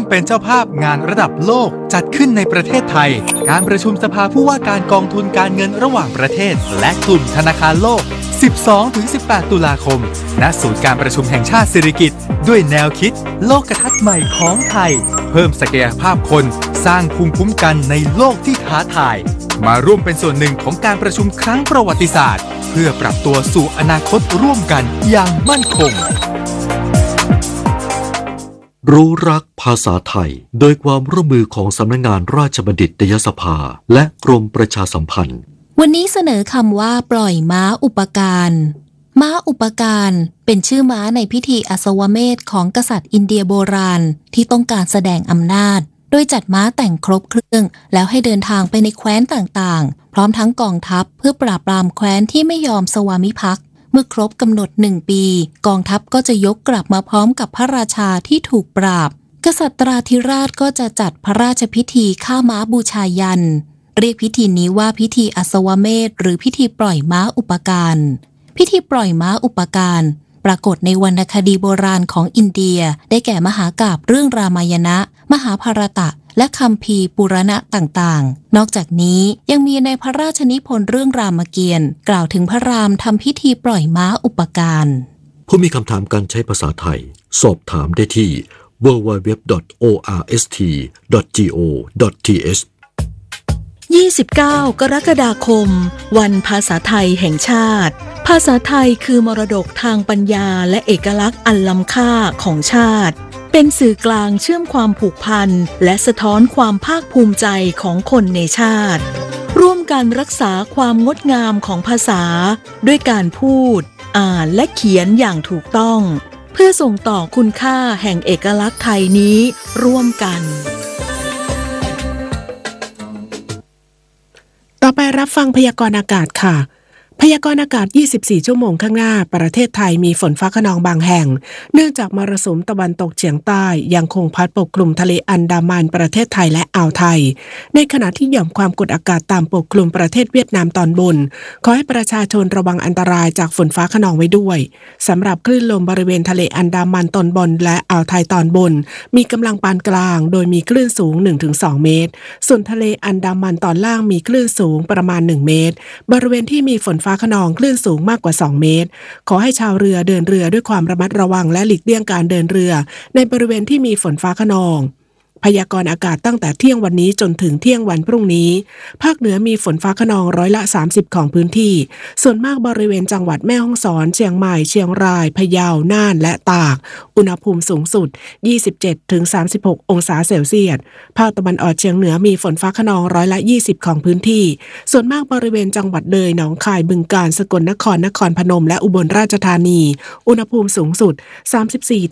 เป็นเจ้าภาพงานระดับโลกจัดขึ้นในประเทศไทยการประชุมสภาผู้ว่าการกองทุนการเงินระหว่างประเทศและกลุ่มธนาคารโลก 12-18 ตุลาคม ณ ศูนย์การประชุมแห่งชาติสิริกิติ์ด้วยแนวคิดโลกทัศน์ใหม่ของไทยเพิ่มศักยภาพคนสร้างภูมิคุ้มกันในโลกที่ท้าทายมาร่วมเป็นส่วนหนึ่งของการประชุมครั้งประวัติศาสตร์เพื่อปรับตัวสู่อนาคตร่วมกันอย่างมั่นคงรู้รักภาษาไทยโดยความร่วมมือของสำนักงานราชบัณฑิตยสภาและกรมประชาสัมพันธ์วันนี้เสนอคำว่าปล่อยม้าอุปการม้าอุปการเป็นชื่อม้าในพิธีอัศวเมธของกษัตริย์อินเดียโบราณที่ต้องการแสดงอำนาจโดยจัดม้าแต่งครบเครื่องแล้วให้เดินทางไปในแคว้นต่างๆพร้อมทั้งกองทัพเพื่อปราบปรามแคว้นที่ไม่ยอมสวามิภักดิ์เมื่อครบกำหนด1 ปีกองทัพก็จะยกกลับมาพร้อมกับพระราชาที่ถูกปราบกษัตราธิราชก็จะจัดพระราชพิธีฆ่าม้าบูชายันเรียกพิธีนี้ว่าพิธีอัศวเมธหรือพิธีปล่อยม้าอุปการพิธีปล่อยม้าอุปการปรากฏในวรรณคดีโบราณของอินเดียได้แก่มหากาพย์เรื่องรามายณะมหาภารตะและคัมภีร์ปุรณะต่างๆนอกจากนี้ยังมีในพระราชนิพนธ์เรื่องรามเกียรติ์กล่าวถึงพระรามทำพิธีปล่อยม้าอุปการผู้มีคำถามการใช้ภาษาไทยสอบถามได้ที่ www.orst.go.th 29 กรกฎาคมวันภาษาไทยแห่งชาติภาษาไทยคือมรดกทางปัญญาและเอกลักษณ์อันล้ำค่าของชาติเป็นสื่อกลางเชื่อมความผูกพันและสะท้อนความภาคภูมิใจของคนในชาติร่วมกันรักษาความงดงามของภาษาด้วยการพูดอ่านและเขียนอย่างถูกต้องเพื่อส่งต่อคุณค่าแห่งเอกลักษณ์ไทยนี้ร่วมกันต่อไปรับฟังพยากรณ์อากาศค่ะพยากรณ์อากาศ24ชั่วโมงข้างหน้าประเทศไทยมีฝนฟ้าคะนองบางแห่งเนื่องจากมรสุมตะวันตกเฉียงใต้ยังคงพัดปกคลุมทะเลอันดามันประเทศไทยและอ่าวไทยในขณะที่หย่อมความกดอากาศต่ำปกคลุมประเทศเวียดนามตอนบนขอให้ประชาชนระวังอันตรายจากฝนฟ้าคะนองไว้ด้วยสำหรับคลื่นลมบริเวณทะเลอันดามันตอนบนและอ่าวไทยตอนบนมีกำลังปานกลางโดยมีคลื่นสูง 1-2 เมตรส่วนทะเลอันดามันตอนล่างมีคลื่นสูงประมาณ1 เมตรบริเวณที่มีฝนฟ้าคะนองคลื่นสูงมากกว่า2 เมตรขอให้ชาวเรือเดินเรือด้วยความระมัดระวังและหลีกเลี่ยงการเดินเรือในบริเวณที่มีฝนฟ้าคะนองพยากรณ์อากาศตั้งแต่เที่ยงวันนี้จนถึงเที่ยงวันพรุ่งนี้ภาคเหนือมีฝนฟ้าคะนอง30%ของพื้นที่ส่วนมากบริเวณจังหวัดแม่ฮ่องสอนเชียงใหม่เชียงรายพะเยาน่านและตากอุณหภูมิสูงสุด 27-36 องศาเซลเซียสภาคตะวันออกเฉียงเหนือมีฝนฟ้าคะนอง20%ของพื้นที่ส่วนมากบริเวณจังหวัดเลยหนองคายบึงกาฬสกลนครนครพนมและอุบลราชธานีอุณหภูมิสูงสุด